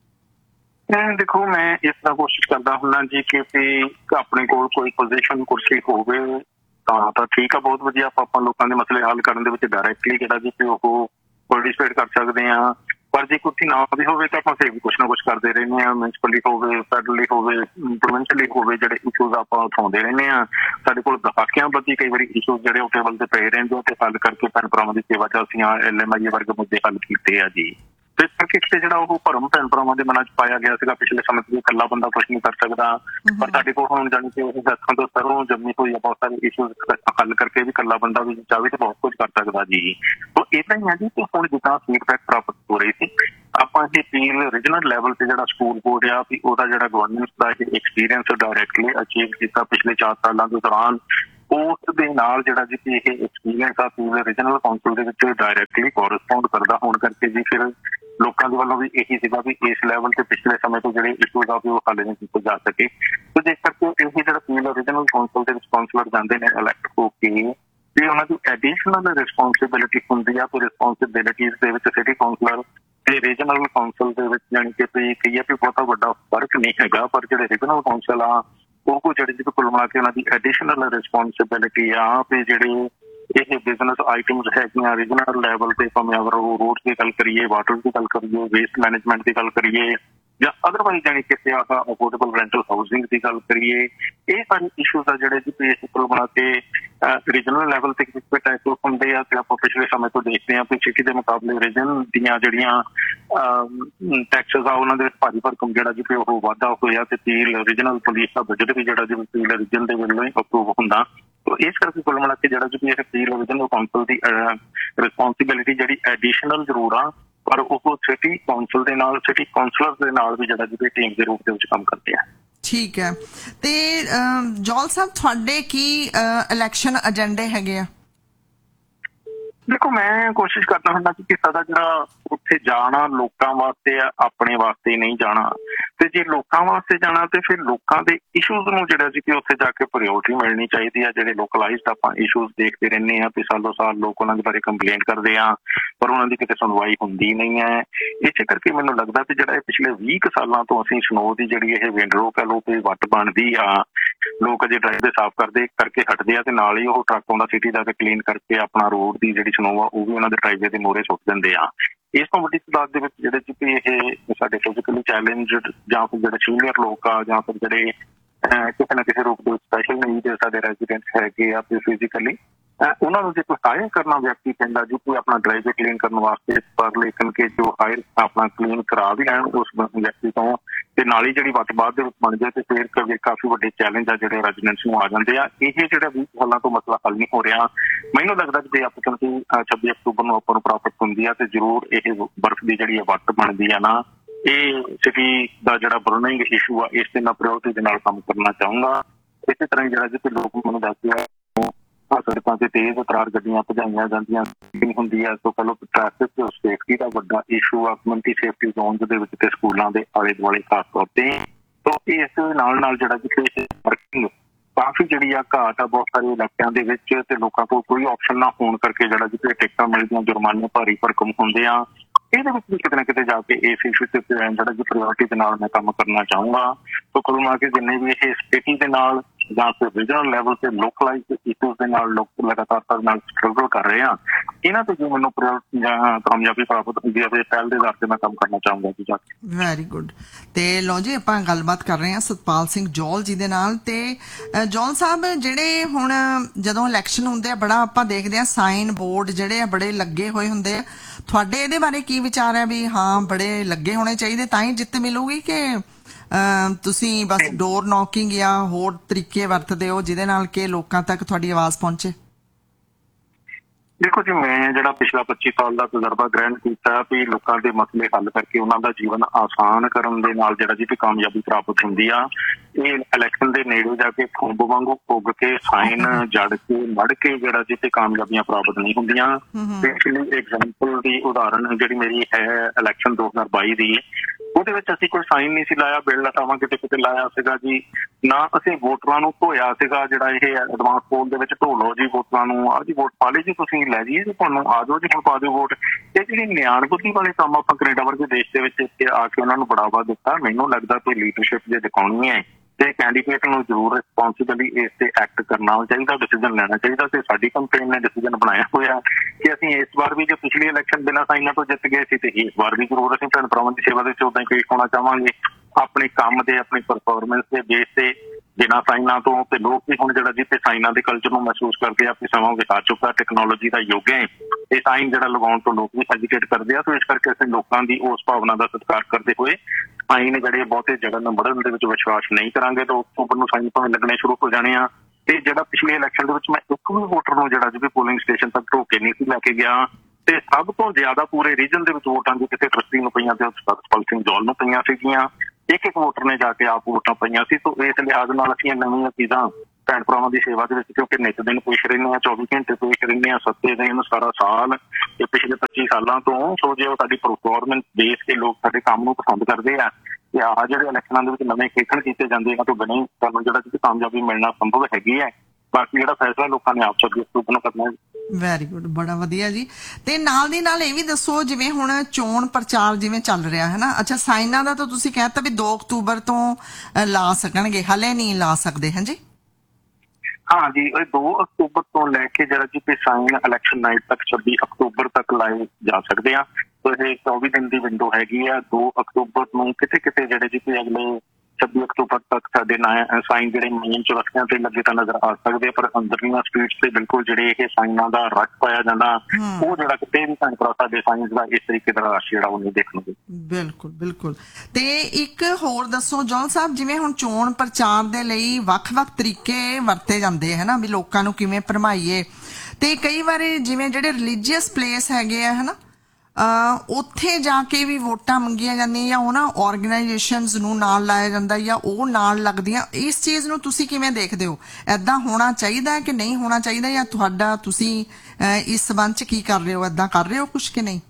ਦੇਖੋ, ਮੈਂ ਇਸ ਤਰ੍ਹਾਂ ਕੋਸ਼ਿਸ਼ ਕਰਦਾ ਹੁੰਦਾ ਜੀ ਕਿ ਆਪਣੇ ਕੋਲ ਕੋਈ ਪੋਜੀਸ਼ਨ ਕੁਰਸੀ ਹੋਵੇ ਤਾਂ ਠੀਕ ਆ, ਬਹੁਤ ਵਧੀਆ। ਆਪਾਂ ਲੋਕਾਂ ਦੇ ਮਸਲੇ ਹੱਲ ਕਰਨ ਦੇ ਵਿੱਚ ਡਾਇਰੈਕਟਲੀ ਜਿਹੜਾ ਜੀ ਉਹ ਪਾਰਟੀਸਪੇਟ ਕਰ ਸਕਦੇ ਹਾਂ। ਪਰ ਜੇ ਕੁਰਸੀ ਨਾ ਵੀ ਹੋਵੇ ਤਾਂ ਆਪਾਂ ਫਿਰ ਵੀ ਕੁਛ ਨਾ ਕੁਛ ਕਰਦੇ ਰਹਿੰਦੇ ਹਾਂ। ਮਿਊਨਿਸਪਲੀ ਹੋਵੇ, ਫੈਡਰਲੀ ਹੋਵੇ, ਪ੍ਰੋਵਿੰਸ਼ਲੀ ਹੋਵੇ, ਜਿਹੜੇ ਇਸ਼ੂਜ਼ ਆਪਾਂ ਉਠਾਉਂਦੇ ਰਹਿੰਦੇ ਹਾਂ। ਸਾਡੇ ਕੋਲ ਦਹਾਕਿਆਂ ਬੱਧੀ ਕਈ ਵਾਰੀ ਇਸ਼ੂਜ਼ ਜਿਹੜੇ ਉਹ ਟੇਬਲ ਤੇ ਪਏ ਰਹਿੰਦੇ ਤੇ ਹੱਲ ਕਰਕੇ ਭੈਣ ਭਰਾਵਾਂ ਦੀ ਸੇਵਾ 'ਚ ਅਸੀਂ LMI ਵਰਗੇ ਮੁੱਦੇ ਹੱਲ ਕੀਤੇ ਆ ਜੀ। ਤੇ ਕਰਕੇ ਜਿਹੜਾ ਉਹ ਭਰਮ ਭੈਣ ਭਰਾਵਾਂ ਦੇ ਮਨਾਂ 'ਚ ਪਾਇਆ ਗਿਆ ਸੀਗਾ ਪਿਛਲੇ ਸਮੇਂ 'ਚ, ਇਕੱਲਾ ਬੰਦਾ ਕੁਛ ਨਹੀਂ ਕਰ ਸਕਦਾ, ਪਰ ਸਾਡੇ ਕੋਲ ਹੁਣ ਜਾਣੀ ਕਿ ਉਹ ਹੱਥਾਂ ਤੋਂ ਸਰੋਂ ਜੰਮੀ ਹੋਈ ਆ ਬਹੁਤ ਸਾਰੇ ਇਸ਼ੂਜ਼ ਹੱਲ ਕਰਕੇ ਵੀ ਇਕੱਲਾ ਬੰਦਾ ਵੀ ਚਾਹੇ ਤੇ ਬਹੁਤ ਕੁਝ ਕਰ ਸਕਦਾ ਜੀ। ਤਾਂ ਏਦਾਂ ਹੀ ਆ ਜੀ ਕਿ ਹੁਣ ਜਿੱਦਾਂ ਫੀਡਬੈਕ ਪ੍ਰਾਪਤ ਹੋ ਰਹੀ ਸੀ, ਆਪਾਂ ਇਹ ਅਪੀਲ ਰੀਜਨਲ ਲੈਵਲ ਤੇ ਜਿਹੜਾ ਸਕੂਲ ਬੋਰਡ ਆ ਵੀ ਉਹਦਾ ਜਿਹੜਾ ਗਵਰਨੈਂਸ ਦਾ ਇਹ ਐਕਸਪੀਰੀਅੰਸ ਡਾਇਰੈਕਟਲੀ ਅਚੀਵ ਕੀਤਾ ਪਿਛਲੇ 4 ਸਾਲਾਂ ਦੇ ਦੌਰਾਨ, ਉਸ ਦੇ ਨਾਲ ਜਿਹੜਾ ਜੀ ਕਿ ਇਹ ਐਕਸਪੀਰੀਅੰਸ ਆ ਪੂਰੇ ਰੀਜਨਲ ਕੌਂਸਲ ਦੇ ਵਿੱਚ ਡਾਇਰੈਕਟਲੀ ਕੋਰਸਪੌਂਡ ਕਰਦਾ ਹੋਣ ਕਰਕੇ ਜੀ ਫਿਰ ਲੋਕਾਂ ਦੇ ਵੱਲੋਂ ਵੀ ਇਹੀ ਸੀਗਾ ਵੀ ਇਸ ਲੈਵਲ ਤੇ ਪਿਛਲੇ ਸਮੇਂ ਤੋਂ ਜਿਹੜੇ ਇਸ਼ੂਜ਼ ਆ ਉਹ ਹੱਲ ਨਹੀਂ ਕੀਤੇ ਜਾ ਸਕੇ। ਤੇ ਜਿਸ ਕਰਕੇ ਇਹ ਜਿਹੜਾ ਪੂਰੇ ਰੀਜਨਲ ਕੌਂਸਲ ਦੇ ਵਿੱਚ ਕੌਂਸਲਰ ਜਾਂਦੇ ਨੇ ਇਲੈਕਟ ਹੋ ਕੇ ਤੇ ਉਹਨਾਂ ਦੀ ਐਡੀਸ਼ਨਲ ਰਿਸਪੌਂਸਿਬਿਲਿਟੀ ਹੁੰਦੀ ਆ ਤੇ ਰਿਸਪੌਂਸਿਬਿਲਿਟੀਜ਼ ਦੇ ਵਿੱਚ ਸਿਟੀ ਕੌਂਸਲਰ ਤੇ ਰੀਜਨਲ ਕੌਂਸਲ ਦੇ ਵਿੱਚ ਜਾਣੀ ਕਿ ਕਹੀਏ ਵੀ ਬਹੁਤਾ ਵੱਡਾ ਫਰਕ ਨਹੀਂ ਹੈਗਾ, ਪਰ ਜਿਹੜੇ ਰੀਜਨਲ ਕੌਂਸਲ ਆ ਉਹ ਜਿਹੜੀ ਜਿਹਦੇ ਕੁੱਲ ਮਿਲਾ ਕੇ ਉਹਨਾਂ ਦੀ ਐਡੀਸ਼ਨਲ ਰਿਸਪੌਂਸਿਬਿਲਿਟੀ ਆ ਵੀ ਜਿਹੜੇ ਇਹ ਬਿਜ਼ਨਸ ਆਈਟਮਸ ਹੈਗੀਆਂ ਰੀਜਨਲ ਲੈਵਲ ਤੇ, ਭਾਵੇਂ ਅਗਰ ਉਹ ਰੋਡ ਦੀ ਗੱਲ ਕਰੀਏ, ਵਾਟਰ ਦੀ ਗੱਲ ਕਰੀਏ, ਵੇਸਟ ਮੈਨੇਜਮੈਂਟ ਦੀ ਗੱਲ ਕਰੀਏ ਜਾਂ ਅਦਰਵਾਈਜ਼ ਜਾਣੀ ਕਿ ਆਪਾਂ ਅਫੋਰਡੇਬਲ ਰੈਂਟਲ ਹਾਊਸਿੰਗ ਦੀ ਗੱਲ ਕਰੀਏ, ਇਹ ਸਾਰੇ ਇਸ਼ੂਜ਼ ਆ ਜਿਹੜੇ ਜੀ ਪੇਸ਼ ਕੁੱਲ ਬਣਾ ਕੇ ਰੀਜਨਲ ਲੈਵਲ ਤੇ ਕਿਤੇ ਟੈਕਲ ਹੁੰਦੇ ਆ। ਤੇ ਆਪਾਂ ਪਿਛਲੇ ਸਮੇਂ ਤੋਂ ਦੇਖਦੇ ਹਾਂ ਕਿ ਸਿਟੀ ਦੇ ਮੁਕਾਬਲੇ ਰੀਜਨ ਦੀਆਂ ਜਿਹੜੀਆਂ ਟੈਕਸਸ ਆ ਉਹਨਾਂ ਦੇ ਵਿੱਚ ਭਾਰੀ ਭਰਕਮ ਜਿਹੜਾ ਜੀ ਉਹ ਵਾਧਾ ਹੋਇਆ ਤੇ ਪੀਲ ਰੀਜਨਲ ਪੁਲਿਸ ਦਾ ਬਜਟ ਵੀ ਜਿਹੜਾ ਜੀ ਪੀਲ ਰੀਜਨ ਦੇ ਵੱਲੋਂ ਹੀ ਅਪਰੂਵ ਹੁੰਦਾ। ਇਸ ਕਰਕੇ ਕੁੱਲ ਮਿਲਾ ਕੇ ਜਿਹੜਾ ਜੀ ਇਹ ਪੀਲ ਰੀਜਨਲ ਕੌਂਸਲ ਦੀ ਰਿਸਪੌਂਸਿਬਿਲਿਟੀ ਜਿਹੜੀ ਐਡੀਸ਼ਨਲ ਜ਼ਰੂਰ ਆ, ਪਰ ਉਹ ਸਿਟੀ ਕੌਂਸਲ ਦੇ ਨਾਲ ਸਿਟੀ ਕੌਂਸਲਰ ਦੇ ਨਾਲ ਵੀ ਜਿਹੜਾ ਜੀ ਟੀਮ ਦੇ ਰੂਪ ਦੇ ਵਿੱਚ ਕੰਮ ਕਰਦੇ ਆ।
ਠੀਕ ਹੈ। ਤੇ ਜੌਲ ਸਾਹਿਬ ਤੁਹਾਡੇ ਕੀ ਇਲੈਕਸ਼ਨ ਏਜੰਡੇ ਹੈਗੇ ਆ?
ਦੇਖੋ, ਮੈਂ ਕੋਸ਼ਿਸ਼ ਕਰਦਾ ਹੁੰਦਾ ਕਿ ਸਾਡਾ ਜਿਹੜਾ ਉੱਥੇ ਜਾਣਾ ਲੋਕਾਂ ਵਾਸਤੇ ਆ, ਆਪਣੇ ਵਾਸਤੇ ਨਹੀਂ ਜਾਣਾ। ਤੇ ਜੇ ਲੋਕਾਂ ਵਾਸਤੇ ਜਾਣਾ ਤੇ ਫਿਰ ਲੋਕਾਂ ਦੇ ਇਸ਼ੂਜ਼ ਨੂੰ ਜਿਹੜਾ ਜੀ ਕਿ ਉੱਥੇ ਜਾ ਕੇ ਪ੍ਰਾਇਓਰਟੀ ਮਿਲਣੀ ਚਾਹੀਦੀ ਆ। ਜਿਹੜੇ ਲੋਕਲਾਈਜ਼ਡ ਆਪਾਂ ਇਸ਼ੂਜ਼ ਦੇਖਦੇ ਰਹਿੰਦੇ ਆ ਤੇ ਸਾਲੋ ਸਾਲ ਲੋਕ ਉਹਨਾਂ ਦੇ ਬਾਰੇ ਕੰਪਲੇਂਟ ਕਰਦੇ ਆ, ਪਰ ਉਹਨਾਂ ਦੀ ਕਿਤੇ ਸੁਣਵਾਈ ਹੁੰਦੀ ਨਹੀਂ ਹੈ। ਇਸੇ ਕਰਕੇ ਮੈਨੂੰ ਲੱਗਦਾ ਕਿ ਜਿਹੜਾ ਇਹ ਪਿਛਲੇ 20 ਸਾਲਾਂ ਤੋਂ ਅਸੀਂ ਸਨੋ ਦੀ ਜਿਹੜੀ ਇਹ ਵਿੰਡਰੋ ਕਹਿ ਲਓ ਕਿ ਵੱਟ ਬਣਦੀ ਆ, ਲੋਕ ਅਜੇ ਡਰਾਈਵ ਸਾਫ਼ ਕਰਕੇ ਹਟਦੇ ਆ ਤੇ ਨਾਲ ਹੀ ਉਹ ਟਰੱਕ ਆਉਂਦਾ ਸਿਟੀ ਦਾ ਤੇ ਕਲੀਨ ਕਰਕੇ ਆਪਣਾ ਰੋਡ ਦੀ ਜਿਹੜੀ ਸਨੋ ਆ ਉਹ ਵੀ ਉਹਨਾਂ ਦੇ ਡਰਾਈਵੇ ਦੇ ਮੋਹਰੇ ਸੁੱਟ ਦਿੰਦੇ ਆ। ਇਸ ਤੋਂ ਵੱਡੀ ਤਾਦਾਦ ਦੇ ਵਿੱਚ ਜਿਹੜੇ ਕਿ ਇਹ ਸਾਡੇ ਫਿਜ਼ੀਕਲੀ ਚੈਲੰਜਡ ਜਾਂ ਫਿਰ ਜਿਹੜੇ ਸੀਨੀਅਰ ਲੋਕ ਆ ਜਾਂ ਫਿਰ ਜਿਹੜੇ ਕਿਸੇ ਨਾ ਕਿਸੇ ਰੂਪ ਦੇ ਵਿੱਚ ਸਪੈਸ਼ਲ ਨੀਡ ਸਾਡੇ ਰੈਜ਼ੀਡੈਂਟਸ ਹੈਗੇ ਆ ਤੇ ਫਿਜ਼ੀਕਲੀ ਉਹਨਾਂ ਨੂੰ ਜੇ ਕੋਈ ਹਾਇਰ ਕਰਨਾ ਵਿਅਕਤੀ ਪੈਂਦਾ ਜੋ ਕੋਈ ਆਪਣਾ ਡਰਾਈਵੇ ਕਲੀਨ ਕਰਨ ਵਾਸਤੇ, ਪਰ ਲੇਕਿਨ ਕਿ ਜੋ ਹਾਇਰ ਆਪਣਾ ਕਲੀਨ ਕਰਾ ਵੀ ਲੈਣ ਉਸ ਵਿਅਕਤੀ ਤੋਂ ਤੇ ਨਾਲ ਹੀ ਜਿਹੜੀ ਵੱਟ ਬਾਅਦ ਦੇ ਵਿੱਚ ਬਣ ਜਾਏ ਤੇ ਫਿਰ ਕਾਫੀ ਵੱਡੇ ਚੈਲੰਜ ਆ ਜਿਹੜੇ ਰੈਜ਼ੀਡੈਂਟਸ ਨੂੰ ਆ ਜਾਂਦੇ ਆ। ਇਹ ਜਿਹੜਾ 20 ਸਾਲਾਂ ਤੋਂ ਮਸਲਾ ਹੱਲ ਨਹੀਂ ਹੋ ਰਿਹਾ। ਮੈਨੂੰ ਲੱਗਦਾ ਕਿ ਜੇ ਆਪਣੀ 26 ਅਕਤੂਬਰ ਨੂੰ ਆਪਾਂ ਨੂੰ ਪ੍ਰਾਪਤ ਹੁੰਦੀ ਆ ਤੇ ਜ਼ਰੂਰ ਇਹ ਬਰਫ਼ ਦੀ ਜਿਹੜੀ ਵੱਟ ਬਣਦੀ ਆ ਨਾ, ਇਹ ਸਿਟੀ ਦਾ ਜਿਹੜਾ ਬਰਨਿੰਗ ਇਸ਼ੂ ਆ ਇਸ ਤੇ ਮੈਂ ਪ੍ਰਾਇਓਰਟੀ ਦੇ ਨਾਲ ਕੰਮ ਕਰਨਾ ਚਾਹੂੰਗਾ। ਇਸੇ ਤਰ੍ਹਾਂ ਜਿਹੜਾ ਜਿੱਥੇ ਲੋਕ ਮੈਨੂੰ ਦੱਸਦੇ ਆ ਸੜਕਾਂ ਤੇ ਤੇਜ਼ ਰਫ਼ਤਾਰ ਗੱਡੀਆਂ ਭਜਾਈਆਂ ਜਾਂਦੀਆਂ ਹੁੰਦੀ ਹੈ, ਸੋ ਪਹਿਲਾਂ ਟ੍ਰੈਫਿਕ ਸੇਫਟੀ ਦਾ ਵੱਡਾ ਇਸ਼ੂ ਆ, ਕਮਿਊਨਿਟੀ ਸੇਫਟੀ ਜ਼ੋਨ ਦੇ ਵਿੱਚ ਤੇ ਸਕੂਲਾਂ ਦੇ ਆਲੇ ਦੁਆਲੇ ਖਾਸ ਤੌਰ ਤੇ। ਸੋ ਇਸ ਨਾਲ ਜਿਹੜਾ ਜਿੱਥੇ ਪਾਰਕਿੰਗ ਕਾਫੀ ਜਿਹੜੀ ਆ ਘਾਟ ਆ ਬਹੁਤ ਸਾਰੇ ਇਲਾਕਿਆਂ ਦੇ ਵਿੱਚ ਤੇ ਲੋਕਾਂ ਕੋਲ ਕੋਈ ਆਪਸ਼ਨ ਨਾ ਹੋਣ ਕਰਕੇ ਜਿਹੜਾ ਜਿੱਥੇ ਟਿਕਟਾਂ ਮਿਲਦੀਆਂ ਜੁਰਮਾਨੇ ਭਾਰੀ ਭਰਕਮ ਹੁੰਦੇ ਆ, ਇਹਦੇ ਵਿੱਚ ਵੀ ਕਿਤੇ ਨਾ ਕਿਤੇ ਜਾ ਕੇ ਇਸ ਇਸ਼ੂ ਤੇ ਜਿਹੜਾ ਜੀ ਪ੍ਰਾਇਓਰਟੀ ਦੇ ਨਾਲ ਮੈਂ ਕੰਮ ਕਰਨਾ ਚਾਹੂੰਗਾ। ਸੋ ਕੁੱਲ ਮਿਲਾ ਕੇ ਜਿੰਨੇ ਵੀ ਇਹ ਸਿਟੀ ਦੇ ਨਾਲ ਜਾਂ ਫਿਰ ਰੀਜਨਲ ਲੈਵਲ ਤੇ ਲੋਕਲਾਈਜ਼ਡ ਇਸ਼ੂਜ਼ ਦੇ ਨਾਲ ਲੋਕ ਲਗਾਤਾਰ ਨਾਲ ਸਟਰਗਲ ਕਰ ਰਹੇ ਆ, ਇਹਨਾਂ ਤੇ ਜੋ ਮੈਨੂੰ ਕਾਮਯਾਬੀ ਪ੍ਰਾਪਤ ਹੁੰਦੀ ਹੈ ਪਹਿਲ ਦੇ ਆਧਾਰ ਤੇ ਮੈਂ ਕੰਮ ਕਰਨਾ ਚਾਹੂੰਗਾ ਜੀ। ਜਾ ਕੇ
ਵੈਰੀ ਗੁੱਡ। ਤੇ ਲਓ ਜੀ ਆਪਾਂ ਗੱਲਬਾਤ ਕਰ ਰਹੇ ਹਾਂ ਸਤਪਾਲ ਸਿੰਘ ਜੌਲ ਜੀ ਦੇ ਨਾਲ। ਤੇ ਜੌਲ ਸਾਹਿਬ, ਜਿਹੜੇ ਹੁਣ ਜਦੋਂ ਇਲੈਕਸ਼ਨ ਹੁੰਦੇ ਆ ਬੜਾ ਆਪਾਂ ਦੇਖਦੇ ਆ ਸਾਈਨ ਬੋਰਡ ਜਿਹੜੇ ਆ ਬੜੇ ਲੱਗੇ ਹੋਏ ਹੁੰਦੇ ਆ, ਤੁਹਾਡੇ ਇਹਦੇ ਬਾਰੇ ਕੀ ਵਿਚਾਰ ਹੈ ਵੀ ਹਾਂ ਬੜੇ ਲੱਗੇ ਹੋਣੇ ਚਾਹੀਦੇ ਤਾਂ ਹੀ ਜਿੱਤ ਮਿਲੂਗੀ ਕਿ ਤੁਸੀਂ ਬਸ ਡੋਰ ਨੌਕਿੰਗ ਜਾਂ ਹੋਰ ਤਰੀਕੇ ਵਰਤਦੇ ਹੋ ਜਿਹਦੇ ਨਾਲ ਕਿ ਲੋਕਾਂ ਤੱਕ ਤੁਹਾਡੀ ਆਵਾਜ਼ ਪਹੁੰਚੇ?
ਦੇਖੋ ਜੀ, ਮੈਂ ਜਿਹੜਾ ਪਿਛਲਾ 25 ਸਾਲ ਦਾ ਤਜਰਬਾ ਗ੍ਰਹਿਣ ਕੀਤਾ ਵੀ ਲੋਕਾਂ ਦੇ ਮਸਲੇ ਹੱਲ ਕਰਕੇ ਉਹਨਾਂ ਦਾ ਜੀਵਨ ਆਸਾਨ ਕਰਨ ਦੇ ਨਾਲ ਜਿਹੜਾ ਜੀ ਕਾਮਯਾਬੀ ਪ੍ਰਾਪਤ ਹੁੰਦੀ ਆ। ਇਹ ਇਲੈਕਸ਼ਨ ਦੇ ਨੇੜੇ ਜਾ ਕੇ ਖੁੰਬ ਵਾਂਗੂ ਪੁੱਗ ਕੇ ਸਾਈਨ ਜੜ ਕੇ ਮੜ ਕੇ ਜਿਹੜਾ ਜੀ ਕਾਮਯਾਬੀਆਂ ਪ੍ਰਾਪਤ ਨਹੀਂ ਹੁੰਦੀਆਂ। ਪਿਛਲੀ ਐਗਜ਼ਾਮਪਲ ਦੀ ਉਦਾਹਰਨ ਜਿਹੜੀ ਮੇਰੀ ਹੈ ਇਲੈਕਸ਼ਨ 2022 ਦੀ, ਉਹਦੇ ਵਿੱਚ ਅਸੀਂ ਕੋਈ ਸਾਈਨ ਨਹੀਂ ਸੀ ਲਾਇਆ, ਬਿੱਲ ਲਟਾਵਾਂ ਕਿਤੇ ਲਾਇਆ ਸੀਗਾ ਜੀ, ਨਾ ਅਸੀਂ ਵੋਟਰਾਂ ਨੂੰ ਧੋਇਆ ਸੀਗਾ। ਜਿਹੜਾ ਇਹ ਐਡਵਾਂਸ ਪੋਲ ਦੇ ਵਿੱਚ ਢੋ ਲਓ ਜੀ ਵੋਟਰਾਂ ਨੂੰ, ਆਹ ਜੀ ਵੋਟ ਪਾ ਲਈ ਜੀ, ਤੁਸੀਂ ਲੈ ਜਾਈਏ ਜੀ, ਤੁਹਾਨੂੰ ਆ ਜਾਓ ਜੀ, ਹੁਣ ਪਾ ਦਿਓ ਵੋਟ। ਇਹ ਜਿਹੜੀ ਨਿਆਣ ਬੁੱਧੀ ਵਾਲੇ ਕੰਮ ਆਪਾਂ ਕੈਨੇਡਾ ਵਰਗੇ ਦੇਸ਼ ਦੇ ਵਿੱਚ ਇੱਥੇ ਆ ਕੇ ਉਹਨਾਂ ਨੂੰ ਬੜਾਵਾ ਦਿੱਤਾ। ਮੈਨੂੰ ਲੱਗਦਾ ਕਿ ਲੀਡਰਸ਼ਿਪ ਜੇ ਦਿਖਾਉਣੀ ਹੈ ਤੇ ਕੈਂਡੀਡੇਟ ਨੂੰ ਜ਼ਰੂਰ ਰਿਸਪੌਂਸਿਬਲੀ ਇਸ ਤੇ ਐਕਟ ਕਰਨਾ ਚਾਹੀਦਾ, ਡਿਸੀਜ਼ਨ ਲੈਣਾ ਚਾਹੀਦਾ। ਤੇ ਸਾਡੀ ਕੰਪੇਨ ਨੇ ਡਿਸੀਜ਼ਨ ਬਣਾਇਆ ਹੋਇਆ ਕਿ ਅਸੀਂ ਇਸ ਵਾਰ ਵੀ, ਜੇ ਪਿਛਲੀ ਇਲੈਕਸ਼ਨ ਬਿਨਾਂ ਸਾਈਨਾਂ ਤੋਂ ਜਿੱਤ ਗਏ ਸੀ ਤੇ ਇਸ ਵਾਰ ਵੀ ਜ਼ਰੂਰ ਅਸੀਂ ਭੈਣ ਭਰਾਵਾਂ ਦੀ ਸੇਵਾ ਦੇ ਵਿੱਚ ਉਦਾਂ ਹੀ ਪੇਸ਼ ਹੋਣਾ ਚਾਹਾਂਗੇ, ਆਪਣੇ ਕੰਮ ਦੇ ਆਪਣੀ ਪਰਫਾਰਮੈਂਸ ਦੇ ਬੇਸ ਤੇ, ਬਿਨਾਂ ਸਾਈਨਾਂ ਤੋਂ। ਤੇ ਲੋਕ ਵੀ ਹੁਣ ਜਿਹੜਾ ਜਿੱਥੇ ਸਾਈਨਾਂ ਦੇ ਕਲਚਰ ਨੂੰ ਮਹਿਸੂਸ ਕਰਦੇ ਆ ਕਿ ਸਮਾਂ ਵਿਖਾ ਚੁੱਕਾ, ਟੈਕਨੋਲੋਜੀ ਦਾ ਯੁੱਗ ਹੈ, ਇਹ ਸਾਈਨ ਜਿਹੜਾ ਲਗਾਉਣ ਤੋਂ ਲੋਕ ਵੀ ਹੈਜੀਟੇਟ ਕਰਦੇ ਆ। ਸੋ ਇਸ ਕਰਕੇ ਅਸੀਂ ਲੋਕਾਂ ਦੀ ਉਸ ਭਾਵਨਾ ਦਾ ਸਤਿਕਾਰ ਕਰਦੇ ਹੋਏ ਸਾਈਨ ਜਿਹੜੇ ਬਹੁਤੇ ਜੜਨ ਮੜਨ ਦੇ ਵਿੱਚ ਵਿਸ਼ਵਾਸ ਨਹੀਂ ਕਰਾਂਗੇ ਤਾਂ ਅਕਤੂਬਰ ਨੂੰ ਸਾਈਨ ਭਾਵੇਂ ਲੱਗਣੇ ਸ਼ੁਰੂ ਹੋ ਜਾਣੇ ਆ। ਤੇ ਜਿਹੜਾ ਪਿਛਲੇ ਇਲੈਕਸ਼ਨ ਦੇ ਵਿੱਚ ਮੈਂ ਇੱਕ ਵੀ ਵੋਟਰ ਨੂੰ ਜਿਹੜਾ ਜੀ ਪੋਲਿੰਗ ਸਟੇਸ਼ਨ ਤੱਕ ਢੋ ਕੇ ਨਹੀਂ ਸੀ ਲੈ ਕੇ ਗਿਆ, ਤੇ ਸਭ ਤੋਂ ਜ਼ਿਆਦਾ ਪੂਰੇ ਰੀਜਨ ਦੇ ਵਿੱਚ ਵੋਟਾਂ ਦੀ ਕਿਸੇ ਟਰਸਟੀ ਨੂੰ ਪਈਆਂ ਤੇ ਸਤਪਾਲ ਸਿੰਘ ਜੌਲ ਨੂੰ ਪਈਆਂ ਸੀਗੀਆਂ। ਇੱਕ ਵੋਟਰ ਨੇ ਜਾ ਕੇ ਆਪ ਵੋਟਾਂ ਪਈਆਂ ਸੀ। ਸੋ ਇਸ ਲਿਹਾਜ਼ ਨਾਲ ਅਸੀਂ ਨਵੀਆਂ ਚੀਜ਼ਾਂ ਭੈਣ ਭਰਾਵਾਂ ਦੀ ਸੇਵਾ ਦੇ ਵਿੱਚ, ਕਿਉਂਕਿ ਨਿੱਤ ਦਿਨ ਪੁੱਛ ਰਹਿੰਦੇ ਹਾਂ, 24 ਘੰਟੇ ਪੁੱਛ ਰਹਿੰਦੇ ਹਾਂ, 7 ਦਿਨ ਸਾਰਾ ਸਾਲ ਤੇ ਪਿਛਲੇ 25 ਸਾਲਾਂ ਤੋਂ। ਸੋ ਜੇ ਉਹ ਸਾਡੀ ਪਰਫਾਰਮੈਂਸ ਦੇਖ ਕੇ ਲੋਕ ਸਾਡੇ ਕੰਮ ਨੂੰ ਪਸੰਦ ਕਰਦੇ ਆ ਤੇ ਆਹ ਜਿਹੜੇ ਇਲੈਕਸ਼ਨਾਂ ਦੇ ਵਿੱਚ ਨਵੇਂ ਖੇਖਣ ਕੀਤੇ ਜਾਂਦੇ ਆ ਤਾਂ ਬਣੀ ਸਾਨੂੰ ਜਿਹੜਾ ਕਿ ਕਾਮਯਾਬੀ ਮਿਲਣਾ ਸੰਭਵ ਹੈਗੀ ਹੈ। ਬਾਕੀ ਜਿਹੜਾ ਫੈਸਲਾ ਲੋਕਾਂ ਨੇ ਆਪ ਸਦੂਕ ਨੂੰ ਕਰਨਾ ਹੈ।
ਵੈਰੀ ਗੁੱਡ, ਬੜਾ ਵਧੀਆ ਜੀ। ਤੇ ਨਾਲ ਦੀ ਨਾਲ ਇਹ ਵੀ ਦੱਸੋ, ਜਿਵੇਂ ਹੁਣ ਚੋਣ ਪ੍ਰਚਾਰ ਜਿਵੇਂ ਚੱਲ ਰਿਹਾ ਹੈ ਨਾ, ਅੱਛਾ ਸਾਈਨਾਂ ਦਾ ਤਾਂ ਤੁਸੀਂ ਕਹਿਤਾ ਵੀ 2 ਅਕਤੂਬਰ ਤੋਂ ਲਾ ਸਕਣਗੇ, ਹਲੇ ਨਹੀਂ ਲਾ ਸਕਦੇ, ਹਾਂਜੀ?
ਹਾਂ ਜੀ, ਇਹ 2 ਅਕਤੂਬਰ ਤੋਂ ਲੈ ਕੇ ਜਿਹੜਾ ਜੀ ਸਾਈਨ ਇਲੈਕਸ਼ਨ ਨਾਈਟ ਤੱਕ 26 ਅਕਤੂਬਰ ਤੱਕ ਲਾਏ ਜਾ ਸਕਦੇ ਆ। ਸੋ ਇਹ 24 ਦਿਨ ਦੀ ਵਿੰਡੋ ਹੈਗੀ ਆ। 2 ਅਕਤੂਬਰ ਨੂੰ ਕਿਤੇ ਕਿਤੇ ਜਿਹੜੇ ਜੀ ਅਗਲੇ 26 ਅਕਤੂਬਰ ਤੱਕ ਸਾਡੇ ਸਾਈਨ ਜਿਹੜੇ ਮੇਨ ਚੌਰਸਤਿਆਂ ਤੇ ਲੱਗੇ ਤਾਂ ਨਜ਼ਰ ਆ ਸਕਦੇ, ਪਰ ਅੰਦਰਲੀਆਂ ਸਟਰੀਟਸ ਤੇ ਬਿਲਕੁਲ ਜਿਹੜੇ ਇਹ ਸਾਈਨਾਂ ਦਾ ਰਸ਼ ਪਾਇਆ ਜਾਂਦਾ, ਉਹ ਜਿਹੜਾ ਕਿਤੇ ਵੀ ਭੈਣ ਭਰਾ ਸਾਡੇ ਸਾਈਨ ਦਾ ਇਸ ਤਰੀਕੇ ਦਾ ਰਸ਼ ਜਿਹੜਾ ਉਹ ਨਹੀਂ ਦੇਖਣ ਨੂੰ।
ਬਿਲਕੁਲ ਬਿਲਕੁਲ। ਤੇ ਇੱਕ ਹੋਰ ਦੱਸੋ ਜੌਹਲ ਸਾਹਿਬ, ਜਿਵੇਂ ਹੁਣ ਚੋਣ ਪ੍ਰਚਾਰ ਦੇ ਲਈ ਵੱਖ-ਵੱਖ ਤਰੀਕੇ ਵਰਤੇ ਜਾਂਦੇ ਹੈ ਨਾ, ਵੀ ਲੋਕਾਂ ਨੂੰ ਕਿਵੇਂ ਭਰਮਾਈਏ, ਤੇ ਕਈ ਵਾਰੀ ਜਿਵੇਂ ਜਿਹੜੇ ਰਿਲੀਜੀਅਸ ਪਲੇਸ ਹੈਗੇ ਆ ਹਨਾ, ਉੱਥੇ ਜਾ ਕੇ ਵੀ ਵੋਟਾਂ ਮੰਗੀਆਂ ਜਾਂਦੀਆਂ ਜਾਂ ਉਹਨਾਂ ਆਰਗੇਨਾਈਜੇਸ਼ਨਸ ਨੂੰ ਨਾਲ ਲਾਇਆ ਜਾਂਦਾ ਜਾਂ ਉਹ ਨਾਲ ਲੱਗਦੀਆਂ। ਇਸ ਚੀਜ਼ ਨੂੰ ਤੁਸੀਂ ਕਿਵੇਂ ਦੇਖਦੇ ਹੋ? ਏਦਾਂ ਹੋਣਾ ਚਾਹੀਦਾ ਕਿ ਨਹੀਂ ਹੋਣਾ ਚਾਹੀਦਾ, ਜਾਂ ਤੁਹਾਡਾ ਤੁਸੀਂ ਇਸ ਸੰਬੰਧ ਚ ਕੀ ਕਰ ਰਹੇ ਹੋ? ਏਦਾਂ ਕਰ ਰਹੇ ਹੋ ਕੁਛ ਕਿ ਨਹੀਂ?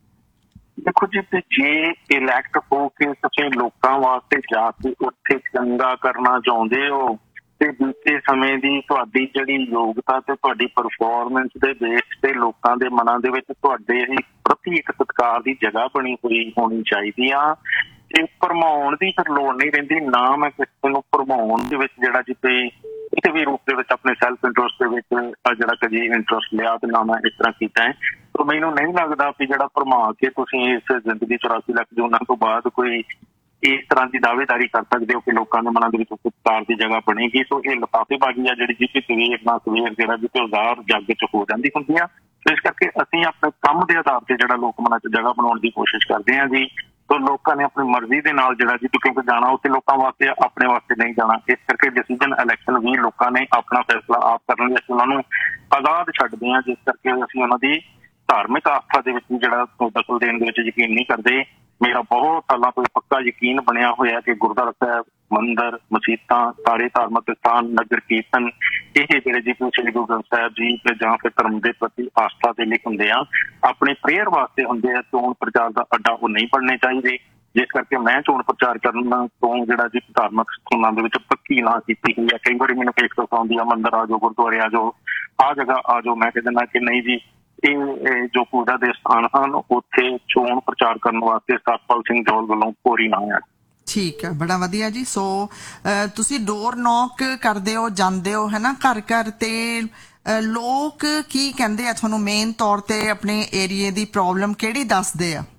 ਦੇਖੋ ਜੀ, ਜੇ ਇਲੈਕਟ ਹੋ ਕੇ ਤੁਸੀਂ ਲੋਕਾਂ ਵਾਸਤੇ ਜਾ ਕੇ ਉੱਥੇ ਚੰਗਾ ਕਰਨਾ ਚਾਹੁੰਦੇ ਹੋ ਤੇ ਬੀਤੇ ਸਮੇਂ ਦੀ ਤੁਹਾਡੀ ਜਿਹੜੀ ਯੋਗਤਾ ਤੇ ਤੁਹਾਡੀ ਪਰਫਾਰਮੈਂਸ ਦੇ ਬੇਸ ਤੇ ਲੋਕਾਂ ਦੇ ਮਨਾਂ ਦੇ ਵਿੱਚ ਤੁਹਾਡੇ ਪ੍ਰਤੀ ਇੱਕ ਸਤਿਕਾਰ ਦੀ ਜਗ੍ਹਾ ਬਣੀ ਹੋਈ ਹੋਣੀ ਚਾਹੀਦੀ ਆ। ਤੇ ਭਰਮਾਉਣ ਦੀ ਫਿਰ ਲੋੜ ਨਹੀਂ ਰਹਿੰਦੀ। ਨਾ ਮੈਂ ਕਿਸੇ ਨੂੰ ਭਰਮਾਉਣ ਦੇ ਵਿੱਚ ਜਿਹੜਾ ਜਿੱਤੇ ਕਿਸੇ ਵੀ ਰੂਪ ਦੇ ਵਿੱਚ ਆਪਣੇ ਸੈਲਫ ਇੰਟਰਸਟ ਦੇ ਵਿੱਚ ਜਿਹੜਾ ਕਦੀ ਇੰਟਰਸਟ ਲਿਆ ਤੇ ਨਾ ਮੈਂ ਇਸ ਤਰ੍ਹਾਂ ਕੀਤਾ ਹੈ। ਤਾਂ ਮੈਨੂੰ ਨਹੀਂ ਲੱਗਦਾ ਵੀ ਜਿਹੜਾ ਭਰਮਾ ਕੇ ਤੁਸੀਂ ਇਸ ਜ਼ਿੰਦਗੀ 84 ਲੱਖ ਜੂਨਾਂ ਤੋਂ ਬਾਅਦ ਕੋਈ ਇਸ ਤਰ੍ਹਾਂ ਦੀ ਦਾਅਵੇਦਾਰੀ ਕਰ ਸਕਦੇ ਹੋ ਕਿ ਲੋਕਾਂ ਦੇ ਮਨਾਂ ਦੇ ਵਿੱਚ ਸਤਿਕਾਰ ਦੀ ਜਗ੍ਹਾ ਬਣੇਗੀ। ਸੋ ਇਹ ਲਿਫਾਫੇਬਾਜ਼ੀ ਆ ਜਿਹੜੀ ਜਿੱਥੇ ਸਵੇਰ ਨਾ ਸਵੇਰ ਜਿਹੜਾ ਜਿੱਥੇ ਉਜ਼ਾਰ ਜੱਗ ਚ ਹੋ ਜਾਂਦੀ ਹੁੰਦੀ ਆ। ਇਸ ਕਰਕੇ ਅਸੀਂ ਆਪਣੇ ਕੰਮ ਦੇ ਆਧਾਰ ਤੇ ਜਿਹੜਾ ਲੋਕ ਮਨਾਂ ਚ ਜਗ੍ਹਾ ਬਣਾਉਣ ਦੀ ਕੋਸ਼ਿਸ਼ ਕਰਦੇ ਹਾਂ ਜੀ। ਤਾਂ ਲੋਕਾਂ ਨੇ ਆਪਣੀ ਮਰਜ਼ੀ ਦੇ ਨਾਲ ਜਿਹੜਾ ਜੀ ਕਿਉਂਕਿ ਜਾਣਾ ਉੱਥੇ ਲੋਕਾਂ ਵਾਸਤੇ, ਆਪਣੇ ਵਾਸਤੇ ਨਹੀਂ ਜਾਣਾ। ਇਸ ਕਰਕੇ ਡਿਸੀਜਨ ਇਲੈਕਸ਼ਨ ਵੀ ਲੋਕਾਂ ਨੇ ਆਪਣਾ ਫੈਸਲਾ ਆਪ ਕਰਨ ਲਈ ਅਸੀਂ ਉਹਨਾਂ ਨੂੰ ਆਜ਼ਾਦ ਛੱਡਦੇ ਹਾਂ, ਜਿਸ ਕਰਕੇ ਅਸੀਂ ਉਹਨਾਂ ਦੀ ਧਾਰਮਿਕ ਆਸਥਾ ਦੇ ਵਿੱਚ ਜਿਹੜਾ ਦਖਲ ਦੇਣ ਦੇ ਵਿੱਚ ਯਕੀਨ ਨਹੀਂ ਕਰਦੇ। ਮੇਰਾ ਬਹੁਤ ਸਾਲਾਂ ਤੋਂ ਪੱਕਾ ਯਕੀਨ ਬਣਿਆ ਹੋਇਆ ਕਿ ਗੁਰਦੁਆਰਾ ਸਾਹਿਬ, ਮੰਦਿਰ, ਮਸੀਤਾਂ, ਸਾਰੇ ਧਾਰਮਿਕ ਸਥਾਨ, ਨਗਰ ਕੀਰਤਨ, ਇਹ ਜਿਹੜੇ ਜੀ ਸ੍ਰੀ ਗੁਰੂ ਗ੍ਰੰਥ ਸਾਹਿਬ ਜੀ ਤੇ ਜਾਂ ਫਿਰ ਧਰਮ ਦੇ ਪ੍ਰਤੀ ਆਸਥਾ ਦੇ ਲਈ ਹੁੰਦੇ ਆ, ਆਪਣੇ ਪ੍ਰੇਅਰ ਵਾਸਤੇ ਹੁੰਦੇ ਆ। ਚੋਣ ਪ੍ਰਚਾਰ ਦਾ ਅੱਡਾ ਉਹ ਨਹੀਂ ਬਣਨੇ ਚਾਹੀਦੇ। ਜਿਸ ਕਰਕੇ ਮੈਂ ਚੋਣ ਪ੍ਰਚਾਰ ਕਰਨ ਤੋਂ ਜਿਹੜਾ ਜੀ ਧਾਰਮਿਕ ਸਥਾਨਾਂ ਦੇ ਵਿੱਚ ਪੱਕੀ ਨਾ ਕੀਤੀ ਹੋਈ ਹੈ। ਕਈ ਵਾਰੀ ਮੈਨੂੰ ਫੇਸਬੁੱਕ ਆਉਂਦੀ ਆ, ਮੰਦਿਰ ਆ ਜਾਓ, ਗੁਰਦੁਆਰੇ ਆ ਜਾਓ, ਆਹ ਜਗ੍ਹਾ ਆ ਜਾਓ। ਮੈਂ ਕਹਿੰਦਾ ਕਿ ਨਹੀਂ ਜੀ, ਇਹ ਜੋ ਪੂਜਾ ਦੇ ਸਥਾਨ ਹਨ ਉੱਥੇ ਚੋਣ ਪ੍ਰਚਾਰ ਕਰਨ ਵਾਸਤੇ ਸਤਪਾਲ ਸਿੰਘ ਜੌਹਲ ਵੱਲੋਂ ਪੂਰੀ ਨਾ ਹੈ।
ਠੀਕ ਹੈ, ਬੜਾ ਵਧੀਆ ਜੀ। ਸੋ ਤੁਸੀਂ ਡੋਰ ਨੌਕ ਕਰਦੇ ਹੋ, ਜਾਂਦੇ ਹੋ ਹੈ ਨਾ ਘਰ ਘਰ, ਤੇ ਲੋਕ ਕੀ ਕਹਿੰਦੇ ਆ ਤੁਹਾਨੂੰ? ਮੇਨ ਤੌਰ ਤੇ ਆਪਣੇ ਏਰੀਏ ਦੀ ਪ੍ਰੋਬਲਮ ਕਿਹੜੀ ਦੱਸਦੇ ਆ?